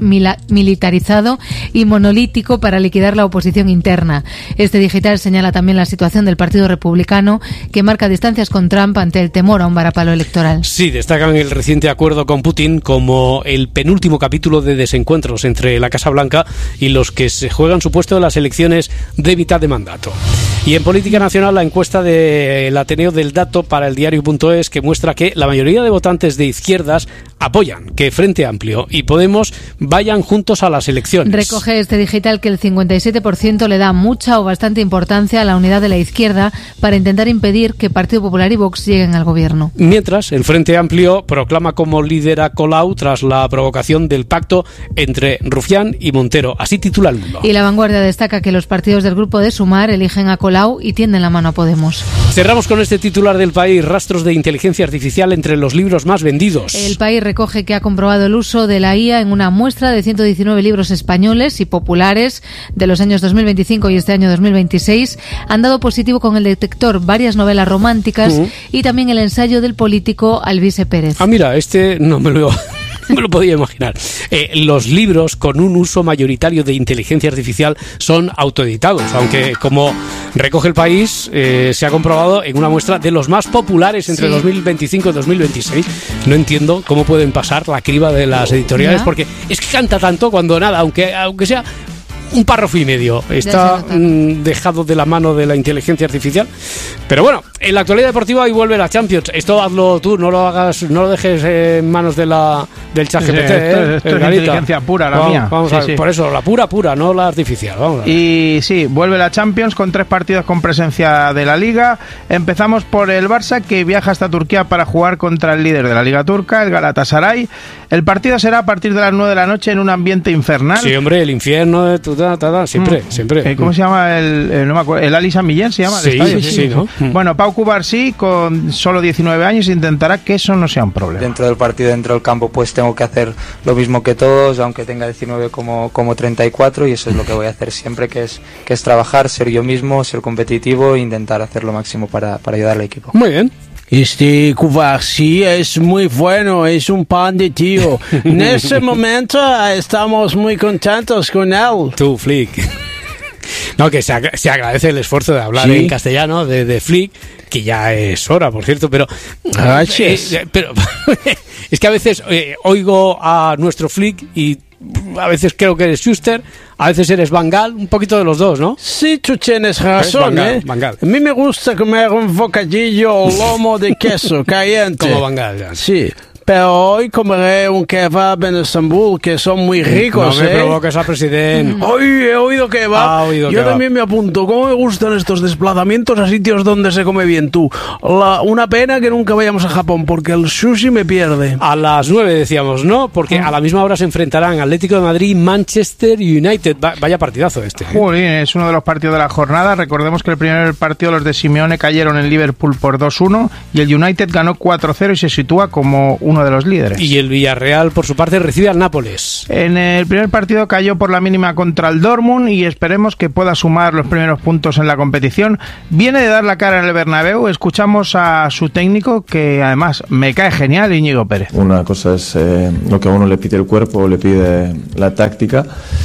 militarizado y monolítico para liquidar la oposición interna. Este digital señala también la situación del Partido Republicano, que marca distancias con Trump ante el temor a un varapalo electoral.
Sí, destacan el reciente acuerdo con Putin como el penúltimo capítulo de desencuentros entre la Casa Blanca y los que se juegan su puesto en las elecciones de mitad de mandato. Y en política nacional, la encuesta del Ateneo del Dato para el diario.es, que muestra que la mayoría de votantes de izquierdas apoyan que Frente Amplio y Podemos vayan juntos a las elecciones.
Recoge este digital que el cincuenta y siete por ciento le da mucha o bastante importancia a la unidad de la izquierda para intentar impedir que Partido Popular y Vox lleguen al gobierno.
Mientras, el Frente Amplio proclama como líder a Colau tras la provocación del pacto entre Rufián y Montero. Así titula El Mundo.
Y La Vanguardia destaca que los partidos del grupo de Sumar eligen a Colau y tienden la mano a Podemos.
Cerramos con este titular del País: rastros de inteligencia artificial entre los libros más vendidos.
El País recoge que ha comprobado el uso de la I A en una muestra de ciento diecinueve libros españoles y populares de los años dos mil veinticinco y este año dos mil veintiséis. Han dado positivo con el detector varias novelas románticas uh-huh. y también el ensayo del político Alvise Pérez.
Ah, mira, este no me lo... me lo podía imaginar. Eh, los libros con un uso mayoritario de inteligencia artificial son autoeditados, aunque como recoge El País, eh, se ha comprobado en una muestra de los más populares entre sí. dos mil veinticinco y dos mil veintiséis. No entiendo cómo pueden pasar la criba de las editoriales, ¿ya? Porque es que canta tanto cuando nada, aunque, aunque sea un párrafo y medio está mm, dejado de la mano de la inteligencia artificial. Pero bueno, en la actualidad deportiva hoy vuelve la Champions. Esto hazlo tú, no lo hagas, no lo dejes en manos de la del ChatGPT. Sí,
esto,
¿eh?
esto es inteligencia pura, la
vamos,
mía.
Vamos
sí,
a ver,
sí.
Por eso, la pura, pura, no la artificial. Vamos a ver.
Y sí, vuelve la Champions con tres partidos con presencia de la Liga. Empezamos por el Barça, que viaja hasta Turquía para jugar contra el líder de la Liga turca, el Galatasaray. El partido será a partir de las nueve de la noche en un ambiente infernal.
Sí, hombre, el infierno de tu, ta, ta, ta, siempre, mm. siempre.
¿Cómo se llama el, el no me acuerdo, el Ali San Millén se llama?
Sí,
el estadio,
sí, sí, sí, ¿no?
Bueno, Pau Cubarsí, con solo diecinueve años, intentará que eso no sea un problema.
Dentro del partido, dentro del campo, pues tengo que hacer lo mismo que todos, aunque tenga diecinueve como, como treinta y cuatro, y eso es lo que voy a hacer siempre, que es, que es trabajar, ser yo mismo, ser competitivo e intentar hacer lo máximo para, para ayudar al equipo.
Muy bien.
Este Cubarsí es muy bueno, es un pan de tío. En este momento estamos muy contentos con él.
Tú, Flick. No, que se, ag- se agradece el esfuerzo de hablar ¿sí? en castellano de, de Flick, que ya es hora, por cierto, pero...
Gracias.
Eh, pero es que a veces eh, oigo a nuestro Flick y a veces creo que eres Schuster, a veces eres Van Gaal, un poquito de los dos, ¿no?
Sí, tú tienes razón,
Van Gaal,
¿eh?
Van Gaal.
A mí me gusta comer un bocadillo o lomo de queso caliente.
Como Van Gaal, ya.
Sí. pero hoy comeré un kebab en Estambul, que son muy ricos,
No me
¿eh?
provoques a presidente.
Hoy he oído kebab.
Ha oído
Yo
kebab.
también me apunto. ¿Cómo me gustan estos desplazamientos a sitios donde se come bien tú? La, una pena que nunca vayamos a Japón, porque el sushi me pierde.
A las nueve decíamos, ¿no? Porque a la misma hora se enfrentarán Atlético de Madrid y Manchester United. Va- vaya partidazo este. ¿eh?
Jolín, es uno de los partidos de la jornada. Recordemos que el primer partido los de Simeone cayeron en Liverpool por dos uno y el United ganó cuatro cero y se sitúa como uno de los líderes.
Y el Villarreal, por su parte, recibe al Nápoles.
En el primer partido cayó por la mínima contra el Dortmund y esperemos que pueda sumar los primeros puntos en la competición. Viene de dar la cara en el Bernabéu. Escuchamos a su técnico, que además me cae genial, Íñigo Pérez.
Una cosa es eh, lo que a uno le pide el cuerpo, le pide la táctica,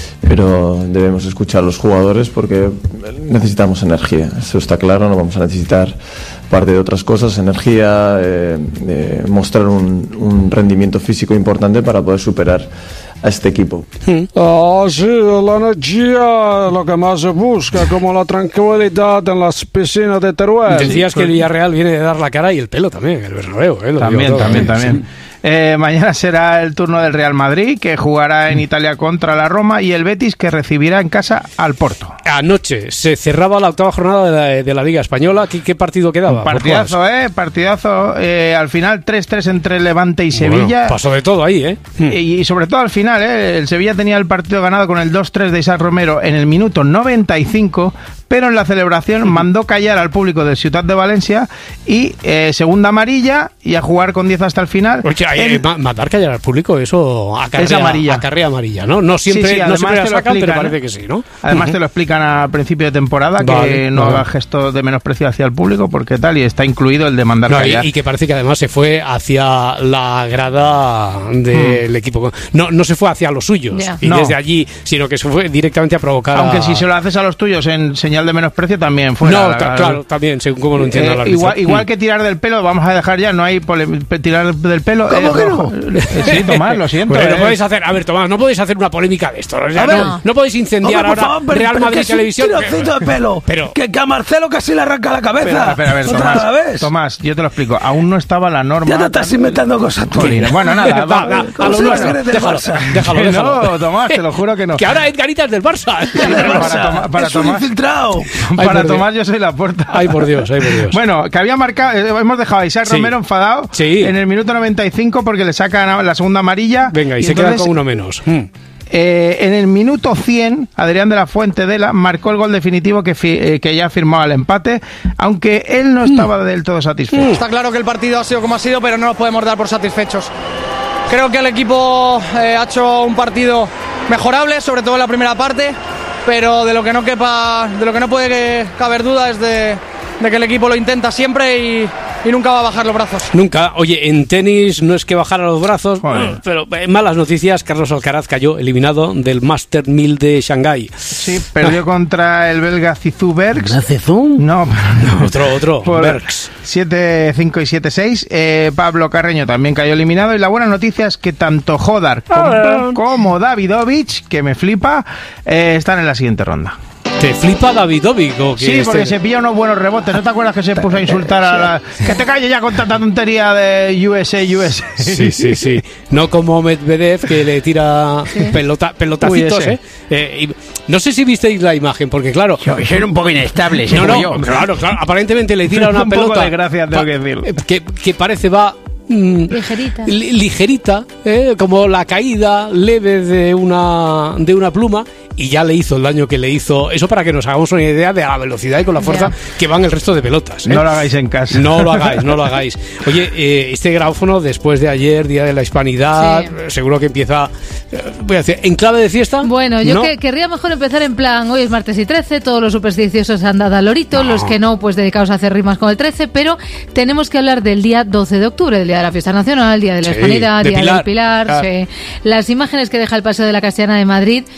pero debemos escuchar a los jugadores porque necesitamos energía. Eso está claro, no vamos a necesitar parte de otras cosas, energía, eh, eh, mostrar un, un rendimiento físico importante para poder superar a este equipo.
Ah, sí, la energía, lo que más se busca, como la tranquilidad en las piscinas de Teruel.
Decías que el Villarreal viene de dar la cara y el pelo también, el Bernabéu. ¿eh? Lo
También,
digo todo,
también,
¿eh?
también. Eh, mañana será el turno del Real Madrid, que jugará en Italia contra la Roma, y el Betis, que recibirá en casa al Porto.
Anoche se cerraba la octava jornada de la, de la Liga Española. ¿Qué, qué partido quedaba?
Partidazo, ¿eh? Partidazo. Eh, al final tres tres entre Levante y Sevilla.
Bueno, pasó de todo ahí, ¿eh?
Y, y sobre todo al final, ¿eh? El Sevilla tenía el partido ganado con el dos tres de Isaac Romero en el minuto noventa y cinco, pero en la celebración mandó callar al público del Ciutat de Valencia y eh, segunda amarilla y a jugar con diez hasta el final.
Oye, eh,
En-
ma- mandar callar al público, eso acarrea,
Es amarilla.
acarrea amarilla, ¿no? No siempre,
Sí, sí,
no
además
siempre la
te lo
sacan, pero
explican,
parece
¿eh?
que sí, ¿no?
Además
Ujú.
te lo explican a principio de temporada, que
Vale,
no
vale.
haga gestos de menosprecio hacia el público, porque tal, y está incluido el de mandar
No, y,
callar.
y que parece que además se fue hacia la grada del equipo. No, no se fue hacia los suyos
Ya.
y
No.
desde allí, sino que se fue directamente a provocar.
Aunque
a-
si se lo haces a los tuyos en señal de menosprecio, también fuera.
No,
la-
ta- claro, también, según cómo lo entienda
Eh,
el árbitro.
igual, igual
Mm.
que tirar del pelo, vamos a dejar ya, no hay pole- pe- tirar del pelo.
¿Cómo
eh,
que
rojo.
no?
Eh, Sí, Tomás, lo siento.
Bueno, no
eh.
podéis hacer, a ver, Tomás, no podéis hacer una polémica de esto. O sea,
A ver.
no, no podéis incendiar
Hombre, por
ahora
favor, pero-
Real
pero
Madrid
que es un
Televisión.
tirocito de pelo.
Pero-
que, que a Marcelo casi le arranca la cabeza.
Espera, espera, a ver,
Otra
Tomás,
vez.
Tomás, yo te lo explico. Aún no estaba la norma.
Ya te estás inventando cosas tú.
Jolín, bueno, nada,
Va, va,
va,
a lo
sí,
nuestro.
eres del
Déjalo,
Barça.
déjalo,
Que
déjalo.
no, Tomás, te lo juro que no.
Que ahora Edgarita es del Barça.
Para Tomás- para
es un
Tomás-
infiltrado.
Ay,
Para
por
Tomás yo soy la puerta.
Ay, por Dios, ay, por Dios.
Bueno, que había marcado, eh, hemos dejado a Isaac
Sí.
Romero enfadado
Sí.
en el minuto noventa y cinco porque le sacan la segunda amarilla.
Venga, y,
y
se queda
entonces,
con uno menos. Mm.
Eh, en el minuto cien, Adrián de la Fuente Dela marcó el gol definitivo que, fi- eh, que ya firmaba el empate, aunque él no estaba del todo satisfecho.
Está claro que el partido ha sido como ha sido, pero no nos podemos dar por satisfechos. Creo que el equipo eh, ha hecho un partido mejorable, sobre todo en la primera parte, pero de lo que no quepa, de lo que no puede caber duda es de, de que el equipo lo intenta siempre y, y nunca va a bajar los brazos.
Nunca. Oye, en tenis no es que bajara los brazos,
Joder.
pero eh, malas noticias. Carlos Alcaraz cayó eliminado del Master mil de Shanghái.
Sí, perdió contra el belga Zizou Bergs.
¿Zizou?
No, pero no.
Otro, otro.
Por
Bergs.
siete cinco y siete seis. Eh, Pablo Carreño también cayó eliminado. Y la buena noticia es que tanto Jodar como, como Davidovich, que me flipa, eh, están en la siguiente ronda.
¿Te flipa Davidovic o que
Sí, porque
este-
se pilla unos buenos rebotes. ¿No te acuerdas que se puso a insultar a la... Que te calles ya con tanta tontería de U S A, U S A?
Sí, sí, sí. No como Medvedev, que le tira pelota, pelotacitos,
Uy, ese.
¿eh? Eh, y no sé si visteis la imagen, porque claro...
Son un poco inestables,
No,
como
no,
yo.
claro, claro. Aparentemente le tira una
Un poco
pelota...
de gracia, tengo que decirlo.
eh, Que, que parece va... mm,
Ligerita.
li- ligerita, ¿eh? Como la caída leve de una, de una pluma, y ya le hizo el daño que le hizo. Eso para que nos hagamos una idea de la velocidad y con la fuerza
Ya.
que van el resto de pelotas, ¿eh?
No lo hagáis en casa.
No lo hagáis, no lo hagáis. Oye, eh, este grafófono, después de ayer, Día de la Hispanidad,
Sí.
eh, seguro que empieza, eh, voy a decir, ¿en clave de fiesta?
Bueno, yo
¿No?
que, querría mejor empezar en plan, hoy es martes y trece, todos los supersticiosos han dado al lorito, los que no, pues dedicados a hacer rimas con el trece, pero tenemos que hablar del día doce de octubre, el día de la fiesta nacional, día de la
Sí,
Hispanidad,
de
día
Pilar.
del Pilar,
Claro.
sí. Las imágenes que deja el Paseo de la Castellana de Madrid.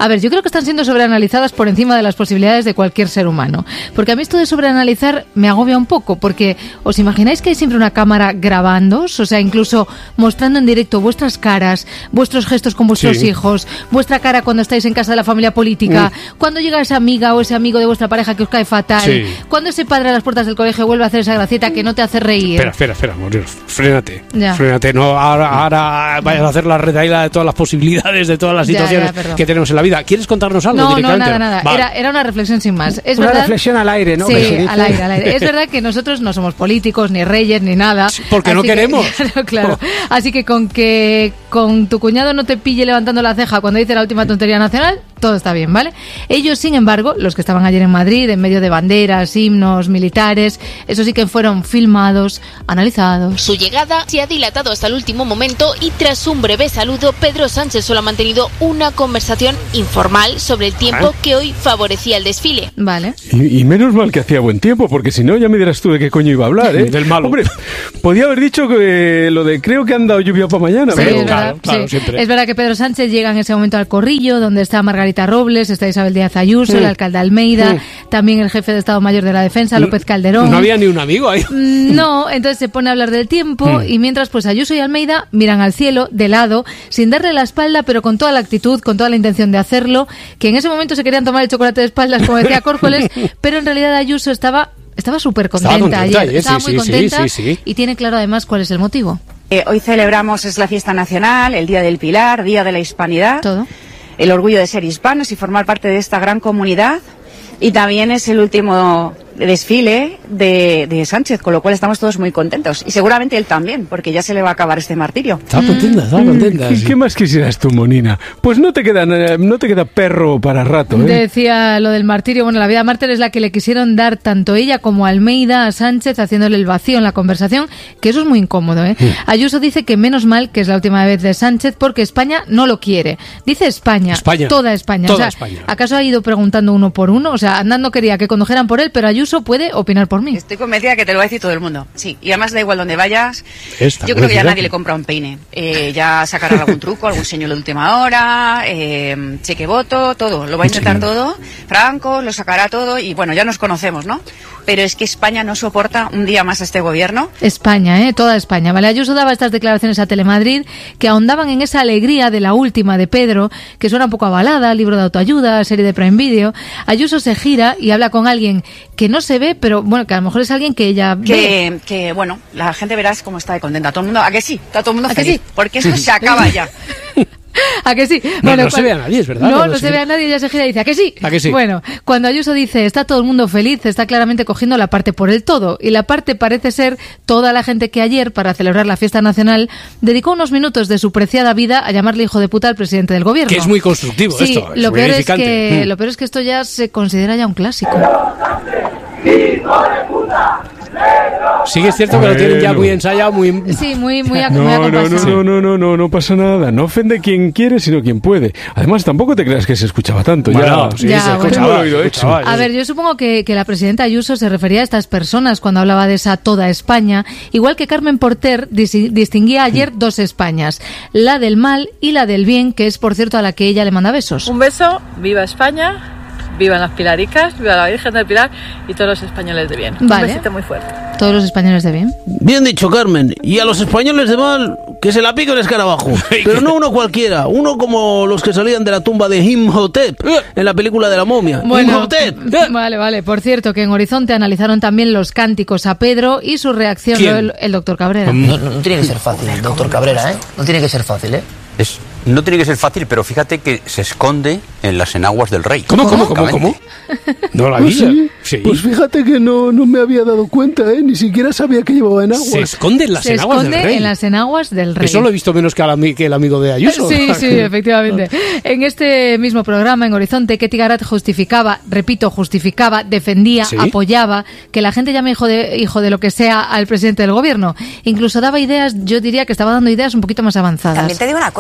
A ver, yo creo que están siendo sobreanalizadas por encima de las posibilidades de cualquier ser humano. Porque a mí esto de sobreanalizar me agobia un poco, porque ¿os imagináis que hay siempre una cámara grabándoos? O sea, incluso mostrando en directo vuestras caras, vuestros gestos con vuestros
Sí.
hijos, vuestra cara cuando estáis en casa de la familia política,
Mm.
cuando llega esa amiga o ese amigo de vuestra pareja que os cae fatal,
Sí.
cuando ese padre a las puertas del colegio vuelve a hacer esa gracieta que no te hace reír.
Espera, espera, espera, Morir, frénate.
Ya.
Frénate, no, ahora, ahora vayas a hacer la retaíla de todas las posibilidades, de todas las
Ya,
situaciones
ya, perdón.
que tenemos en la vida. ¿Quieres contarnos algo
No, no,
directamente?
nada, nada.
Vale.
Era, era una reflexión sin más. Es
Una
verdad,
reflexión al aire, ¿no?
Sí,
Que se dice.
al aire, al aire. Es verdad que nosotros no somos políticos, ni reyes, ni nada.
porque no
Así que-
queremos.
claro, claro. Así que con que con tu cuñado no te pille levantando la ceja cuando dice la última tontería nacional, todo está bien, ¿vale? Ellos, sin embargo, los que estaban ayer en Madrid, en medio de banderas, himnos, militares, eso sí que fueron filmados, analizados.
Su llegada se ha dilatado hasta el último momento y tras un breve saludo, Pedro Sánchez solo ha mantenido una conversación informal sobre el tiempo
¿Ah?
que hoy favorecía el desfile.
Vale.
Y, y menos mal que hacía buen tiempo, porque si no ya me dirás tú de qué coño iba a hablar, ¿eh?
Del malo.
Hombre, podía haber dicho que lo de creo que han dado lluvia para mañana,
Sí,
pero...
es verdad, sí. Es verdad que Pedro Sánchez llega en ese momento al Corrillo, donde está Margarita Robles, está Isabel Díaz Ayuso,
Mm.
el alcalde Almeida,
Mm.
también el jefe de Estado Mayor de la Defensa, López Calderón.
No había ni un amigo ahí.
Mm, No, entonces se pone a hablar del tiempo
Mm.
y mientras pues Ayuso y Almeida miran al cielo, de lado, sin darle la espalda, pero con toda la actitud, con toda la intención de hacerlo, que en ese momento se querían tomar el chocolate de espaldas, como decía Córcoles, pero en realidad Ayuso estaba estaba súper contenta,
Estaba contenta
ayer,
ayer,
estaba
sí,
muy
sí,
contenta
sí, sí, sí.
y tiene claro además cuál es el motivo.
Eh, hoy celebramos, es la fiesta nacional, el Día del Pilar, Día de la Hispanidad,
Todo.
el orgullo de ser hispanos y formar parte de esta gran comunidad. Y también es el último desfile de, de Sánchez, con lo cual estamos todos muy contentos. Y seguramente él también, porque ya se le va a acabar este martirio.
Estaba contenta, estaba contenta.
¿Y
sí.
qué más quisieras tú, Monina? Pues no te queda, eh, no te queda perro para rato, ¿eh?
Decía lo del martirio. Bueno, la vida mártir es la que le quisieron dar tanto ella como Almeida a Sánchez, haciéndole el vacío en la conversación, que eso es muy incómodo, ¿eh? Ayuso dice que menos mal que es la última vez de Sánchez porque España no lo quiere. Dice España,
España.
toda España.
Toda
o sea,
España.
¿acaso ha ido preguntando uno por uno? O sea, andando quería que condujeran por él, pero Ayuso puede opinar por mí.
Estoy convencida que te lo va a decir todo el mundo. Sí, y además da igual donde vayas.
Esta,
Yo creo que ya
velocidad.
nadie le compra un peine. Eh, ya sacará algún truco, algún señuelo de última hora, eh, cheque voto, todo. Lo va a intentar todo. Franco lo sacará todo y bueno, ya nos conocemos, ¿no? Pero es que España no soporta un día más a este gobierno.
España, ¿eh? Toda España. Vale, Ayuso daba estas declaraciones a Telemadrid que ahondaban en esa alegría de la última de Pedro, que suena un poco avalada, libro de autoayuda, serie de Prime Video. Ayuso se gira y habla con alguien que no se ve, pero bueno, que a lo mejor es alguien que ella ve.
Que, que bueno, la gente verás cómo está de contenta. Todo el mundo, ¿a que sí? Está todo el mundo
¿A que
feliz.
sí?
Porque esto se acaba ya.
¿A que sí?
No, no se ve a nadie, es verdad,
No,
no
no,
se
se
ve.
ve a nadie, ya se gira y dice, ¿a que sí?
¿A que sí?
Bueno, cuando Ayuso dice, está todo el mundo feliz, está claramente cogiendo la parte por el todo. Y la parte parece ser toda la gente que ayer, para celebrar la fiesta nacional, dedicó unos minutos de su preciada vida a llamarle hijo de puta al presidente del gobierno.
Que es muy constructivo
Sí,
esto. es
lo
muy
peor es
edificante.
que
Mm.
lo peor es que esto ya se considera ya un clásico.
Sí que es cierto que lo tienen ya
Bueno.
muy ensayado, muy...
Sí, muy, muy, ac-
No,
muy
no, no,
acompasado.
no, no, no, no, no pasa nada. No ofende quien quiere, sino quien puede. Además, tampoco te creas que se escuchaba tanto.
Bueno,
ya,
sí,
Ya,
se
bueno.
escuchaba,
Tengo el oído
se
hecho.
escuchaba,
A
sí.
ver, yo supongo que, que la presidenta Ayuso se refería a estas personas cuando hablaba de esa toda España, igual que Carmen Porter disi- distinguía ayer dos Españas, la del mal y la del bien, que es por cierto a la que ella le manda besos.
Un beso, viva España, vivan las Pilaricas, viva la Virgen del Pilar y todos los españoles de bien.
Vale.
Un besito muy fuerte.
Todos los españoles de bien.
Bien dicho, Carmen. Y a los españoles de mal, que se la pique el escarabajo. Pero no uno cualquiera, uno como los que salían de la tumba de Imhotep en la película de la momia.
Bueno,
Imhotep.
vale, vale. Por cierto, que en Horizonte analizaron también los cánticos a Pedro y su reacción
¿Quién?
el, el doctor Cabrera.
No, no, no tiene que ser fácil, doctor Cabrera, ¿eh? No tiene que ser fácil, ¿eh?
Es, no tiene que ser fácil, pero fíjate que se esconde en las enaguas del rey.
¿Cómo, cómo, cómo, cómo? No la
Pues
vi.
sí,
Sí.
Pues fíjate que no, no me había dado cuenta, ¿eh? Ni siquiera sabía que llevaba en agua.
Se esconde en las
Se
enaguas
esconde
del rey.
en las enaguas del rey.
Eso lo he visto menos que, al ami- que el amigo de Ayuso.
Sí, sí, efectivamente. En este mismo programa, en Horizonte, Ketty Garat justificaba, repito, justificaba, defendía,
¿Sí?
apoyaba que la gente llame hijo de, hijo de lo que sea al presidente del gobierno. Incluso daba ideas, yo diría que estaba dando ideas un poquito más avanzadas.
También te digo una cosa, es que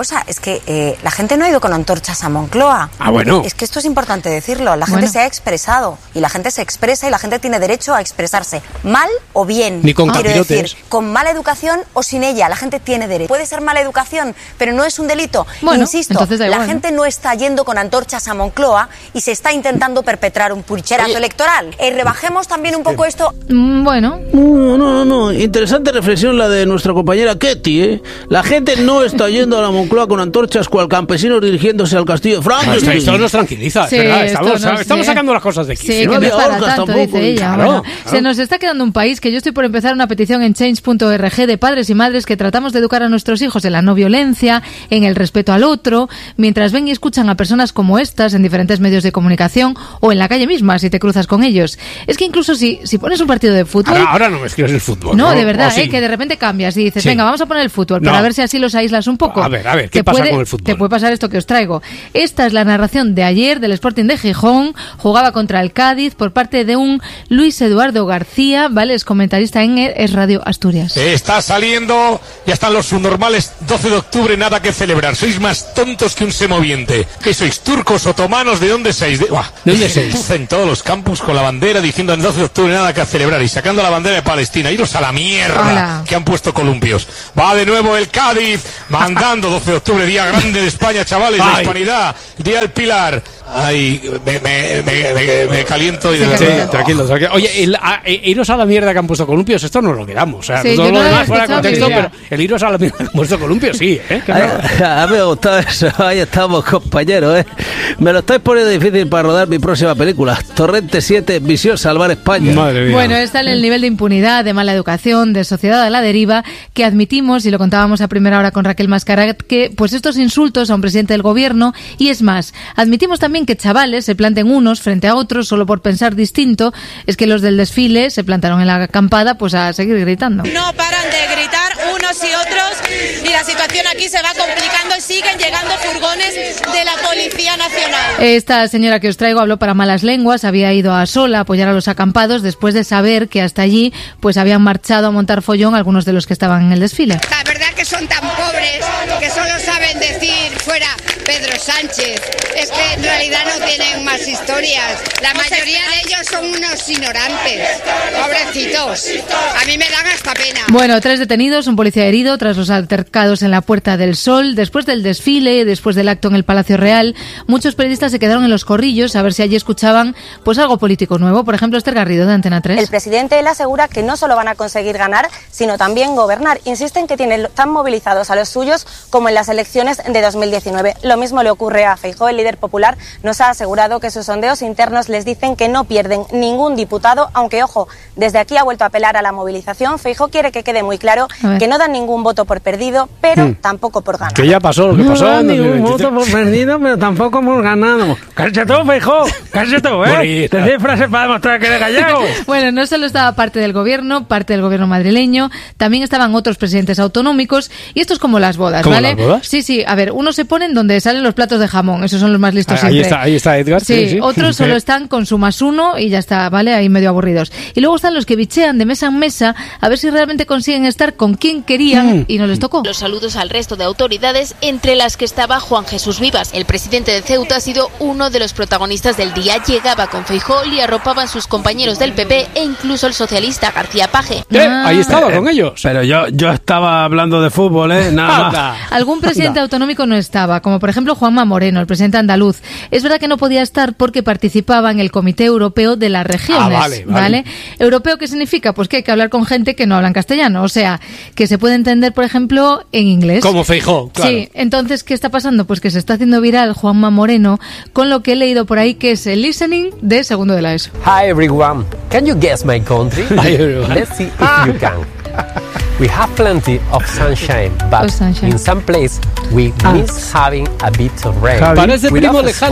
que eh, la gente no ha ido con antorchas a Moncloa.
Ah, bueno.
Es que esto es importante decirlo. La gente
Bueno.
se ha expresado y la gente se expresa y la gente tiene derecho a expresarse mal o bien.
Ni con
Quiero
capirotes.
decir, con mala educación o sin ella. La gente tiene derecho. Puede ser mala educación, pero no es un delito.
Bueno,
Insisto,
entonces da
la
igual,
gente no está yendo con antorchas a Moncloa y se está intentando perpetrar un pucherazo electoral. Eh, rebajemos también un poco esto.
Mm, Bueno,
No, no, no. Interesante reflexión la de nuestra compañera Ketty, ¿eh? La gente no está yendo a la Moncloa con antorchas cual campesinos dirigiéndose al castillo de Franco.
Esto, esto nos tranquiliza,
Sí,
es verdad.
esto
Estamos,
no
estamos
sé.
sacando las cosas de aquí.
sí, que no es para tanto, dice ella.
Claro,
Bueno,
claro.
Se nos está quedando un país que yo estoy por empezar una petición en change punto org de padres y madres que tratamos de educar a nuestros hijos en la no violencia, en el respeto al otro, mientras ven y escuchan a personas como estas en diferentes medios de comunicación o en la calle misma si te cruzas con ellos. Es que incluso si, si pones un partido de fútbol...
Ahora, ahora no me escribes el fútbol.
No, de verdad,
¿O sí?
eh, que de repente cambias y dices,
Sí.
venga, vamos a poner el fútbol,
No.
para ver si así los aíslas un poco.
A ver, a ver, ¿qué
Te
pasa
puede-
con el fútbol?
Te puede pasar esto que os traigo. Esta es la narración de ayer del Sporting de Gijón, jugaba contra el Cádiz por parte de un Luis Eduardo García, ¿vale? Es comentarista en Es Radio Asturias.
Está saliendo, ya están los subnormales, doce de octubre, nada que celebrar. Sois más tontos que un semoviente. ¿Qué sois, turcos, otomanos? ¿De dónde sois? ¿De, Buah,
¿De dónde sois?
En todos los campus con la bandera diciendo en doce de octubre nada que celebrar y sacando la bandera de Palestina. Iros a la mierda
Hola.
que han puesto columpios. Va de nuevo el Cádiz, mandando doce de octubre, día grande de España, chavales, la
Ay.
hispanidad, día del Pilar. Ay, me, me, me, me- me caliento y de
Sí,
verdad.
tranquilo, tranquilo. Oye, el, a- e- iros a la mierda que han puesto columpios, esto no lo quedamos. O sea,
Sí,
todo
yo
lo
no lo
demás
había
fuera de
escuchado en mi
contexto,
vida.
pero el iros a la mierda que han puesto columpios, sí, ¿eh? Qué raro.
A mí me ha gustado eso. Ahí estamos, compañeros, ¿eh? Me lo estáis poniendo difícil para rodar mi próxima película. Torrente siete, Misión Salvar España.
Madre mía.
Bueno, está en el nivel de impunidad, de mala educación, de sociedad a la deriva, que admitimos, y lo contábamos a primera hora con Raquel Mascarat, que pues estos insultos a un presidente del gobierno, y es más, admitimos también que chavales se planten unos frente a otros solo por pensar distinto, es que los del desfile se plantaron en la acampada pues a seguir gritando.
No paran de gritar unos y otros y la situación aquí se va complicando y siguen llegando furgones de la Policía Nacional.
Esta señora que os traigo habló para malas lenguas, había ido a sola a apoyar a los acampados después de saber que hasta allí pues habían marchado a montar follón algunos de los que estaban en el desfile.
La verdad que son tan pobres que solo saben decir fuera Pedro Sánchez. Es que en realidad no tienen más historias. La mayoría de ellos son unos ignorantes. Pobrecitos. A mí me dan hasta pena.
Bueno, tres detenidos, un policía herido tras los altercados en la Puerta del Sol. Después del desfile, después del acto en el Palacio Real, muchos periodistas se quedaron en los corrillos a ver si allí escuchaban pues algo político nuevo. Por ejemplo, Esther Garrido de Antena tres.
El presidente él asegura que no solo van a conseguir ganar, sino también gobernar. Insisten que tienen tan movilizados a los suyos como en las elecciones de dos mil diecinueve. Lo mismo le ocurre a Feijóo. El líder popular nos ha asegurado que sus sondeos internos les dicen que no pierden ningún diputado, aunque, ojo, desde aquí ha vuelto a apelar a la movilización. Feijóo quiere que quede muy claro
A ver.
que no dan ningún voto por perdido, pero
Hmm.
tampoco por ganar.
Que ya pasó lo que
No
pasó
da
en
ningún
dos mil veintitrés.
voto por perdido, pero tampoco hemos ganado. Cállate tú, Feijóo. Cállate tú, ¿eh?
Bonita.
Decir frases para demostrar que eres gallego.
Bueno, no solo estaba parte del gobierno, parte del gobierno madrileño, también estaban otros presidentes autonómicos, y esto es como las bodas,
¿Como
¿vale?
las bodas?
Sí, sí, a ver, unos se ponen donde salen los platos de jamón, esos son los más listos
Ah, ahí
siempre.
está, ahí está Edgar.
Sí,
Sí, sí.
otros solo están con su más uno y ya está, ¿vale? Ahí medio aburridos. Y luego están los que bichean de mesa en mesa a ver si realmente consiguen estar con quien querían
Mm.
y no les tocó.
Los saludos al resto de autoridades, entre las que estaba Juan Jesús Vivas. El presidente de Ceuta ha sido uno de los protagonistas del día. Llegaba con Feijóo, le arropaban sus compañeros del P P e incluso el socialista García Paje.
Eh, ahí estaba con ellos.
Pero yo, yo estaba hablando de fútbol, ¿eh? Nada más.
Anda.
Algún presidente autonómico no estaba, como por ejemplo Juanma Moreno, el presidente andaluz. Es verdad que no podía estar porque participaba en el Comité Europeo de las Regiones.
Ah, vale, vale.
¿Europeo qué significa? Pues que hay que hablar con gente que no habla en castellano, o sea, que se puede entender, por ejemplo, en inglés.
Como Feijóo, claro.
Sí, entonces, ¿qué está pasando? Pues que se está haciendo viral Juanma Moreno con lo que he leído por ahí que es el listening de segundo de la ESO.
Hi everyone, can you guess my country?
Hi, everyone.
Let's see if you can. We have plenty of sunshine, but
Of sunshine.
in some places we
Ah.
miss having a bit of rain.
Parece
Without
primo
a
lejano.
sport,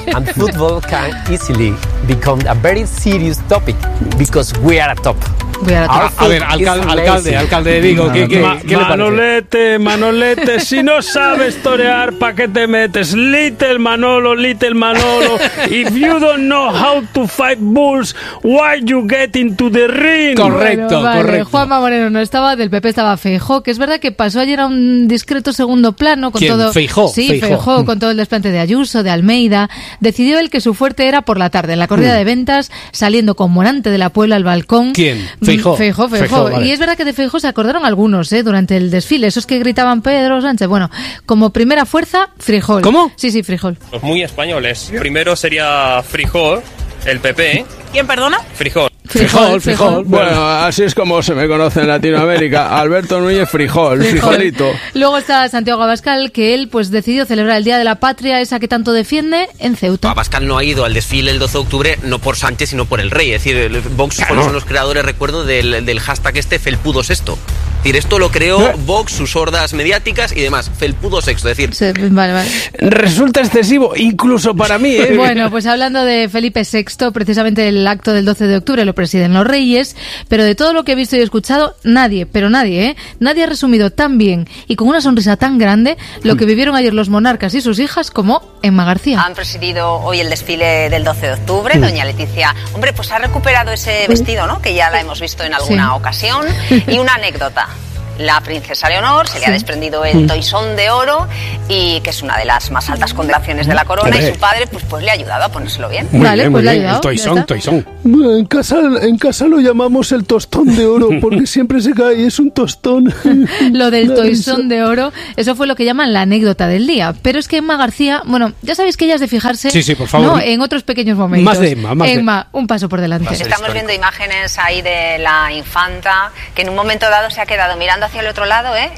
And football can easily become a very serious topic because we are a top.
A, a ver, alcal, alcalde, alcalde de Vigo, ¿qué, qué,
Ma,
¿qué le parece?
Manolete, Manolete, si no sabes torear, ¿pa' qué te metes? Little Manolo, little Manolo, if you don't know how to fight bulls, why you get into the ring?
Correcto,
bueno, vale.
correcto.
Juanma Moreno no estaba, del P P estaba Feijóo, que es verdad que pasó ayer a un discreto segundo plano con
¿Quién?
todo.
Feijóo,
Sí,
Feijóo.
Feijóo, con todo el desplante de Ayuso, de Almeida. Decidió él que su fuerte era por la tarde, en la corrida
Mm.
de ventas, saliendo con Morante de la Puebla al balcón.
¿Quién?
Mm,
Feijóo.
Feijóo, Feijóo.
Feijóo, vale.
Y es verdad que de Feijóo se acordaron algunos, ¿eh? Durante el desfile, esos que gritaban Pedro Sánchez. Bueno, como primera fuerza, frijol.
¿Cómo?
Sí, sí, frijol.
Los muy españoles. Primero sería frijol, el P P.
¿Quién, perdona?
Frijol.
Frijol, frijol.
Bueno, así es como se me conoce en Latinoamérica. Alberto Núñez Frijol,
Frijol.
frijolito.
Luego está Santiago Abascal, que él pues decidió celebrar el Día de la Patria, esa que tanto defiende, en Ceuta.
Abascal no ha ido al desfile el doce de octubre no por Sánchez, sino por el rey. Es decir, el Vox
Claro.
son los creadores, recuerdo, del, del hashtag este Felpudo Sexto. Es decir, esto lo creó Vox, sus hordas mediáticas y demás. Felpudo Sexto, es decir...
Sí, vale, vale.
Resulta excesivo, incluso para mí, ¿eh?
Bueno, pues hablando de Felipe sexto, precisamente el acto del doce de octubre lo presiden los reyes, pero de todo lo que he visto y escuchado, nadie, pero nadie, ¿eh? Nadie ha resumido tan bien y con una sonrisa tan grande lo que vivieron ayer los monarcas y sus hijas como Emma García.
Han presidido hoy el desfile del doce de octubre.
Mm.
Doña Leticia, hombre, pues ha recuperado ese vestido, ¿no? Que ya la hemos visto en alguna
Sí.
ocasión. Y una anécdota. La princesa Leonor se le ha
Sí.
desprendido el toisón de oro, y que es una de las más altas condecoraciones de la corona,
Hombre.
y su padre pues, pues le ha ayudado a ponérselo bien.
Muy
Vale,
bien,
pues
muy
le ha
bien.
ayudado,
El toisón,
ya está.
toisón.
En casa, en casa lo llamamos el tostón de oro porque siempre se cae y es un tostón.
Lo del toisón de oro, eso fue lo que llaman la anécdota del día. Pero es que Emma García, bueno, ya sabéis que ella es de fijarse,
Sí, sí, por favor.
¿no? En otros pequeños momentos.
Más de Emma, más de-
Emma, un paso por delante.
Estamos viendo imágenes ahí de la infanta, que en un momento dado se ha quedado mirando hacia el otro lado, ¿eh?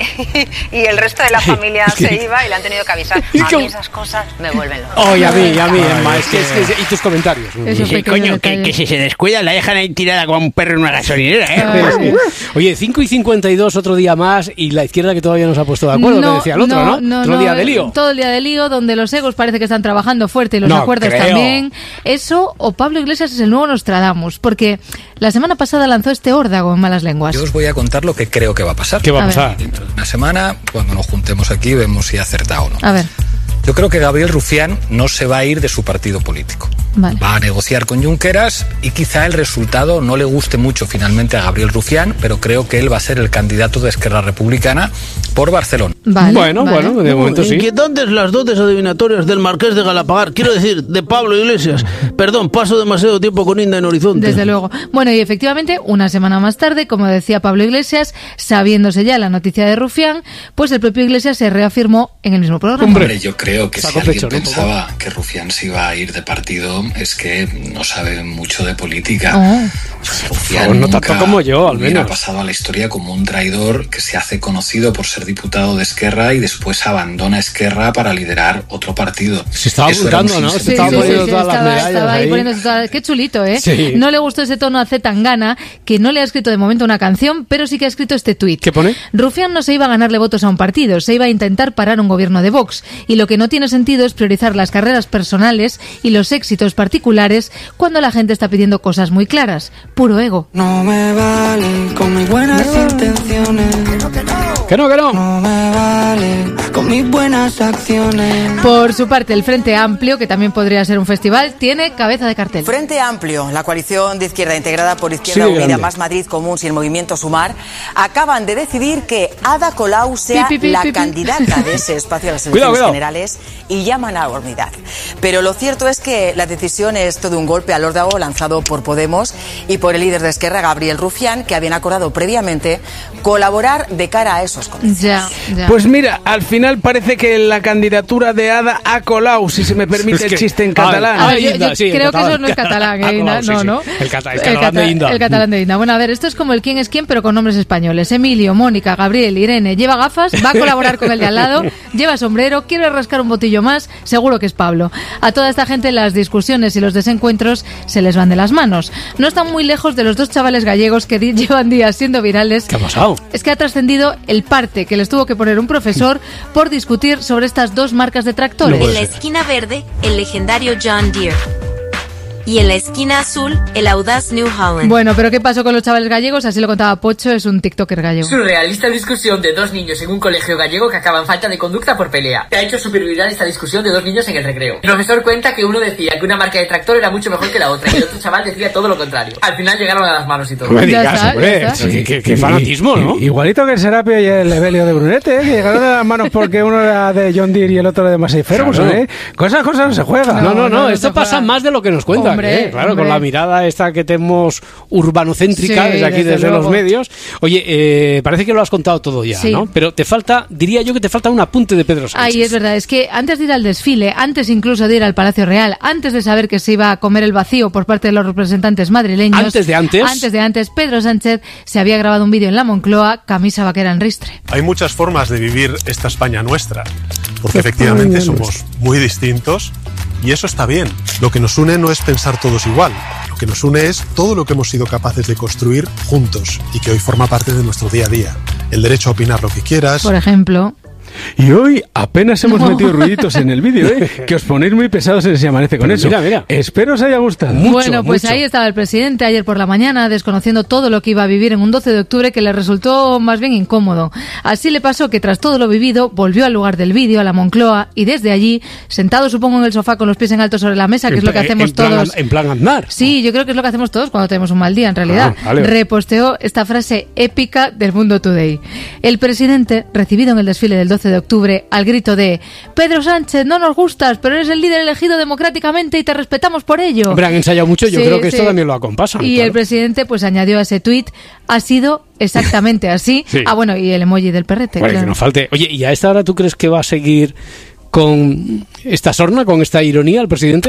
Y el resto de la familia
Es que-
se iba y le han tenido que avisar.
Es
A
que-
mí esas cosas me vuelven loca.
Oh, y a mí, y a mí, Emma. Es que, es que- y tus comentarios.
Esos
Sí,
pequeños
coño, que,
detalles.
que si se descuida la dejan ahí tirada como un perro en una gasolinera, ¿eh?
Oye, cinco y cincuenta y dos, otro día más, y la izquierda que todavía no se ha puesto de acuerdo, que decía el otro, ¿no? Otro día de lío.
Todo el día de lío, donde los egos parece que están trabajando fuerte y los
No
acuerdos
creo.
también. Eso, o Pablo Iglesias es el nuevo Nostradamus, porque la semana pasada lanzó este órdago en malas lenguas.
Yo os voy a contar lo que creo que va a pasar.
¿Qué va a
A ver.
pasar?
Dentro de una semana, cuando nos juntemos aquí, vemos si ha acertado o no.
A ver,
Yo creo que Gabriel Rufián no se va a ir de su partido político.
vale.
Va a negociar con Junqueras y quizá el resultado no le guste mucho finalmente a Gabriel Rufián, pero creo que él va a ser el candidato de Esquerra Republicana por Barcelona.
Vale,
Bueno,
vale.
bueno, de momento sí.
Inquietantes las dotes adivinatorias del Marqués de Galapagar. Quiero decir, de Pablo Iglesias. Perdón, paso demasiado tiempo con Inda en Horizonte.
Desde luego. Bueno, y efectivamente, una semana más tarde, como decía Pablo Iglesias, sabiéndose ya la noticia de Rufián, pues el propio Iglesias se reafirmó en el mismo programa.
Hombre, yo creo que
Saco
si alguien
pecho, ¿no?
pensaba que Rufián se iba a ir de partido es que no sabe mucho de política.
Oh.
Rufián
favor, no tanto
nunca
como yo, al
hubiera
menos.
pasado a la historia como un traidor que se hace conocido por ser diputado de Esquerra y después abandona Esquerra para liderar otro partido.
Se estaba
Eso era un
apuntando, ¿no? Se
sinsentido.
estaba
Sí, sí,
poniendo
sí,
todas las
estaba,
medallas
estaba ahí
ahí.
poniéndose todas- Qué chulito, ¿eh?
Sí.
No le gustó ese tono a Z Tangana, que no le ha escrito de momento una canción, pero sí que ha escrito este tuit.
¿Qué pone?
Rufián no se iba a ganarle votos a un partido, se iba a intentar parar un gobierno de Vox. Y lo que no tiene sentido es priorizar las carreras personales y los éxitos particulares cuando la gente está pidiendo cosas muy claras. Puro ego.
No me valen con mis buenas intenciones.
Que no, que no.
No me valen con mis buenas acciones.
Por su parte, el Frente Amplio, que también podría ser un festival, tiene cabeza de cartel.
Frente Amplio, la coalición de izquierda integrada por Izquierda
Sí,
Unida,
grande.
Más Madrid, Comuns y el Movimiento Sumar, acaban de decidir que Ada Colau sea
Pi, pi, pi,
la
pi, pi.
candidata de ese espacio a las
Cuidado,
elecciones
cuidado.
generales y llaman a la unidad. Pero lo cierto es que la decisión es todo un golpe al órdago lanzado por Podemos y por el líder de Esquerra, Gabriel Rufián, que habían acordado previamente colaborar de cara a esos comicios.
Ya, ya.
Pues mira, al final parece que la candidatura de Ada ha colado, si se me permite
Es
el
que-
chiste en
a ver,
catalán.
A ver, yo,
Inda,
yo
sí, en
creo que
catalán.
eso no es catalán,
Ah,
¿eh, Inda?
claro, sí,
No,
sí.
no.
El cata- el
El
catalán de
cata-
Inda.
el catalán de Inda. Bueno, a ver, esto es como el quién es quién, pero con nombres españoles. Emilio, Mónica, Gabriel, Irene, lleva gafas, va a colaborar con el de al lado, lleva sombrero, quiere rascar un botillo más, seguro que es Pablo. A toda esta gente las discusiones y los desencuentros se les van de las manos. No están muy lejos de los dos chavales gallegos que di- llevan días siendo virales.
¿Qué ha pasado?
Es que ha trascendido el el parte que les tuvo que poner un profesor por discutir sobre estas dos marcas de tractores.
En la esquina verde, el legendario John Deere. Y en la esquina azul, el audaz New Holland.
Bueno, pero ¿qué pasó con los chavales gallegos? Así lo contaba Pocho, es un tiktoker gallego.
Surrealista discusión de dos niños en un colegio gallego que acaban falta de conducta por pelea. Se ha hecho superviral esta discusión de dos niños en el recreo. El profesor cuenta que uno decía que una marca de tractor era mucho mejor que la otra y el otro chaval decía todo lo contrario. Al final llegaron a las manos y todo.
No me digas, hombre, qué, qué, qué fanatismo, ¿no?
Igualito que el Serapio y el Evelio de Brunete, ¿eh? Que llegaron a las manos porque uno era de John Deere y el otro de Massey Ferguson,
Claro.
¿eh? Con esas cosas no se juega.
No, no, no, esto pasa más de lo que nos cuentan,
Hombre,
¿eh? Claro,
hombre.
con la mirada esta que tenemos urbanocéntrica
Sí,
desde aquí,
desde
desde, los
luego.
medios. Oye, eh, parece que lo has contado todo ya,
Sí.
¿no? Pero te falta, diría yo que te falta un apunte de Pedro Sánchez.
Ay, es verdad, es que antes de ir al desfile, antes incluso de ir al Palacio Real, antes de saber que se iba a comer el vacío por parte de los representantes madrileños...
Antes de antes.
Antes de antes, Pedro Sánchez se había grabado un vídeo en la Moncloa, camisa vaquera en ristre.
Hay muchas formas de vivir esta España nuestra, porque efectivamente somos muy distintos y eso está bien. Lo que nos une no es pensar todos igual, lo que nos une es todo lo que hemos sido capaces de construir juntos y que hoy forma parte de nuestro día a día. El derecho a opinar lo que quieras.
Por ejemplo...
Y hoy apenas hemos
No.
metido ruiditos en el vídeo, ¿eh? Que os ponéis muy pesados en Si Amanece con
Pero
eso.
mira, mira.
Espero os haya gustado.
bueno, pues ahí estaba el presidente ayer por la mañana desconociendo todo lo que iba a vivir en un doce de octubre que le resultó más bien incómodo. Así le pasó que tras todo lo vivido volvió al lugar del vídeo, a la Moncloa, y desde allí, sentado supongo en el sofá con los pies en alto sobre la mesa, que es lo que
En-
hacemos
en plan-
todos.
En plan andar.
Sí, yo creo que es lo que hacemos todos cuando tenemos un mal día, en realidad.
Ah, vale.
Reposteó esta frase épica del Mundo Today. El presidente, recibido en el desfile del doce de octubre, al grito de Pedro Sánchez, no nos gustas, pero eres el líder elegido democráticamente y te respetamos por ello.
Hombre, han ensayado mucho, yo
Sí,
creo que
sí.
esto también lo acompasan.
Y
claro.
el presidente pues añadió a ese tuit, ha sido exactamente así.
Sí.
Ah, bueno, y el emoji del perrete.
Bueno,
claro.
que no falte. Oye, ¿y a esta hora tú crees que va a seguir con esta sorna, con esta ironía el presidente?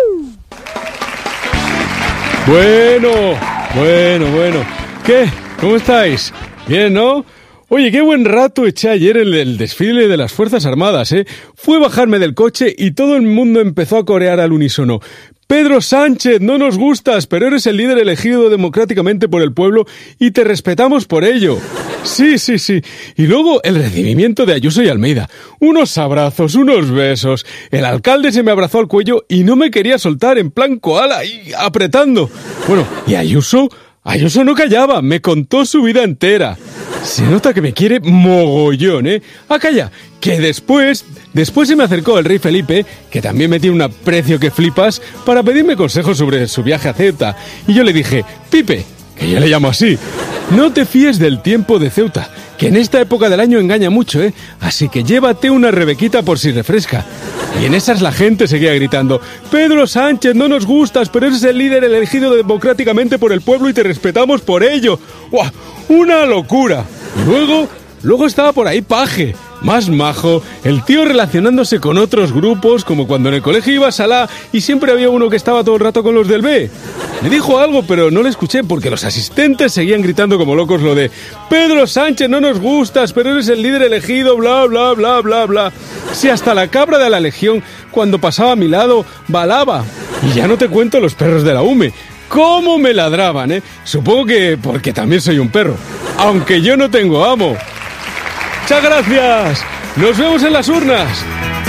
Bueno, bueno, bueno. ¿Qué? ¿Cómo estáis? Bien, ¿no? Oye, qué buen rato eché ayer en el desfile de las Fuerzas Armadas, ¿eh? Fue bajarme del coche y todo el mundo empezó a corear al unísono. Pedro Sánchez, no nos gustas, pero eres el líder elegido democráticamente por el pueblo y te respetamos por ello. Sí, sí, sí. Y luego el recibimiento de Ayuso y Almeida. Unos abrazos, unos besos. El alcalde se me abrazó al cuello y no me quería soltar en plan koala y apretando. Bueno, y Ayuso... Ayuso no callaba, me contó su vida entera. Se nota que me quiere mogollón, ¿eh? Ah, calla, que después, después se me acercó el rey Felipe, que también me tiene un aprecio que flipas, para pedirme consejos sobre su viaje a Ceuta. Y yo le dije, Pipe, que yo le llamo así, no te fíes del tiempo de Ceuta, que en esta época del año engaña mucho, ¿eh? Así que llévate una rebequita por si refresca. Y en esas la gente seguía gritando, Pedro Sánchez, no nos gustas, pero eres el líder elegido democráticamente por el pueblo y te respetamos por ello. ¡Guau! ¡Una locura! Y luego, luego estaba por ahí Paje, más majo, el tío relacionándose con otros grupos, como cuando en el colegio iba a Salá y siempre había uno que estaba todo el rato con los del B. Me dijo algo, pero no le escuché porque los asistentes seguían gritando como locos lo de Pedro Sánchez, no nos gustas, pero eres el líder elegido, bla, bla, bla, bla, bla. Si hasta la cabra de la Legión, cuando pasaba a mi lado, balaba. Y ya no te cuento los perros de la U M E. ¿Cómo me ladraban, eh? Supongo que porque también soy un perro. Aunque yo no tengo amo. ¡Muchas gracias! ¡Nos vemos en las urnas!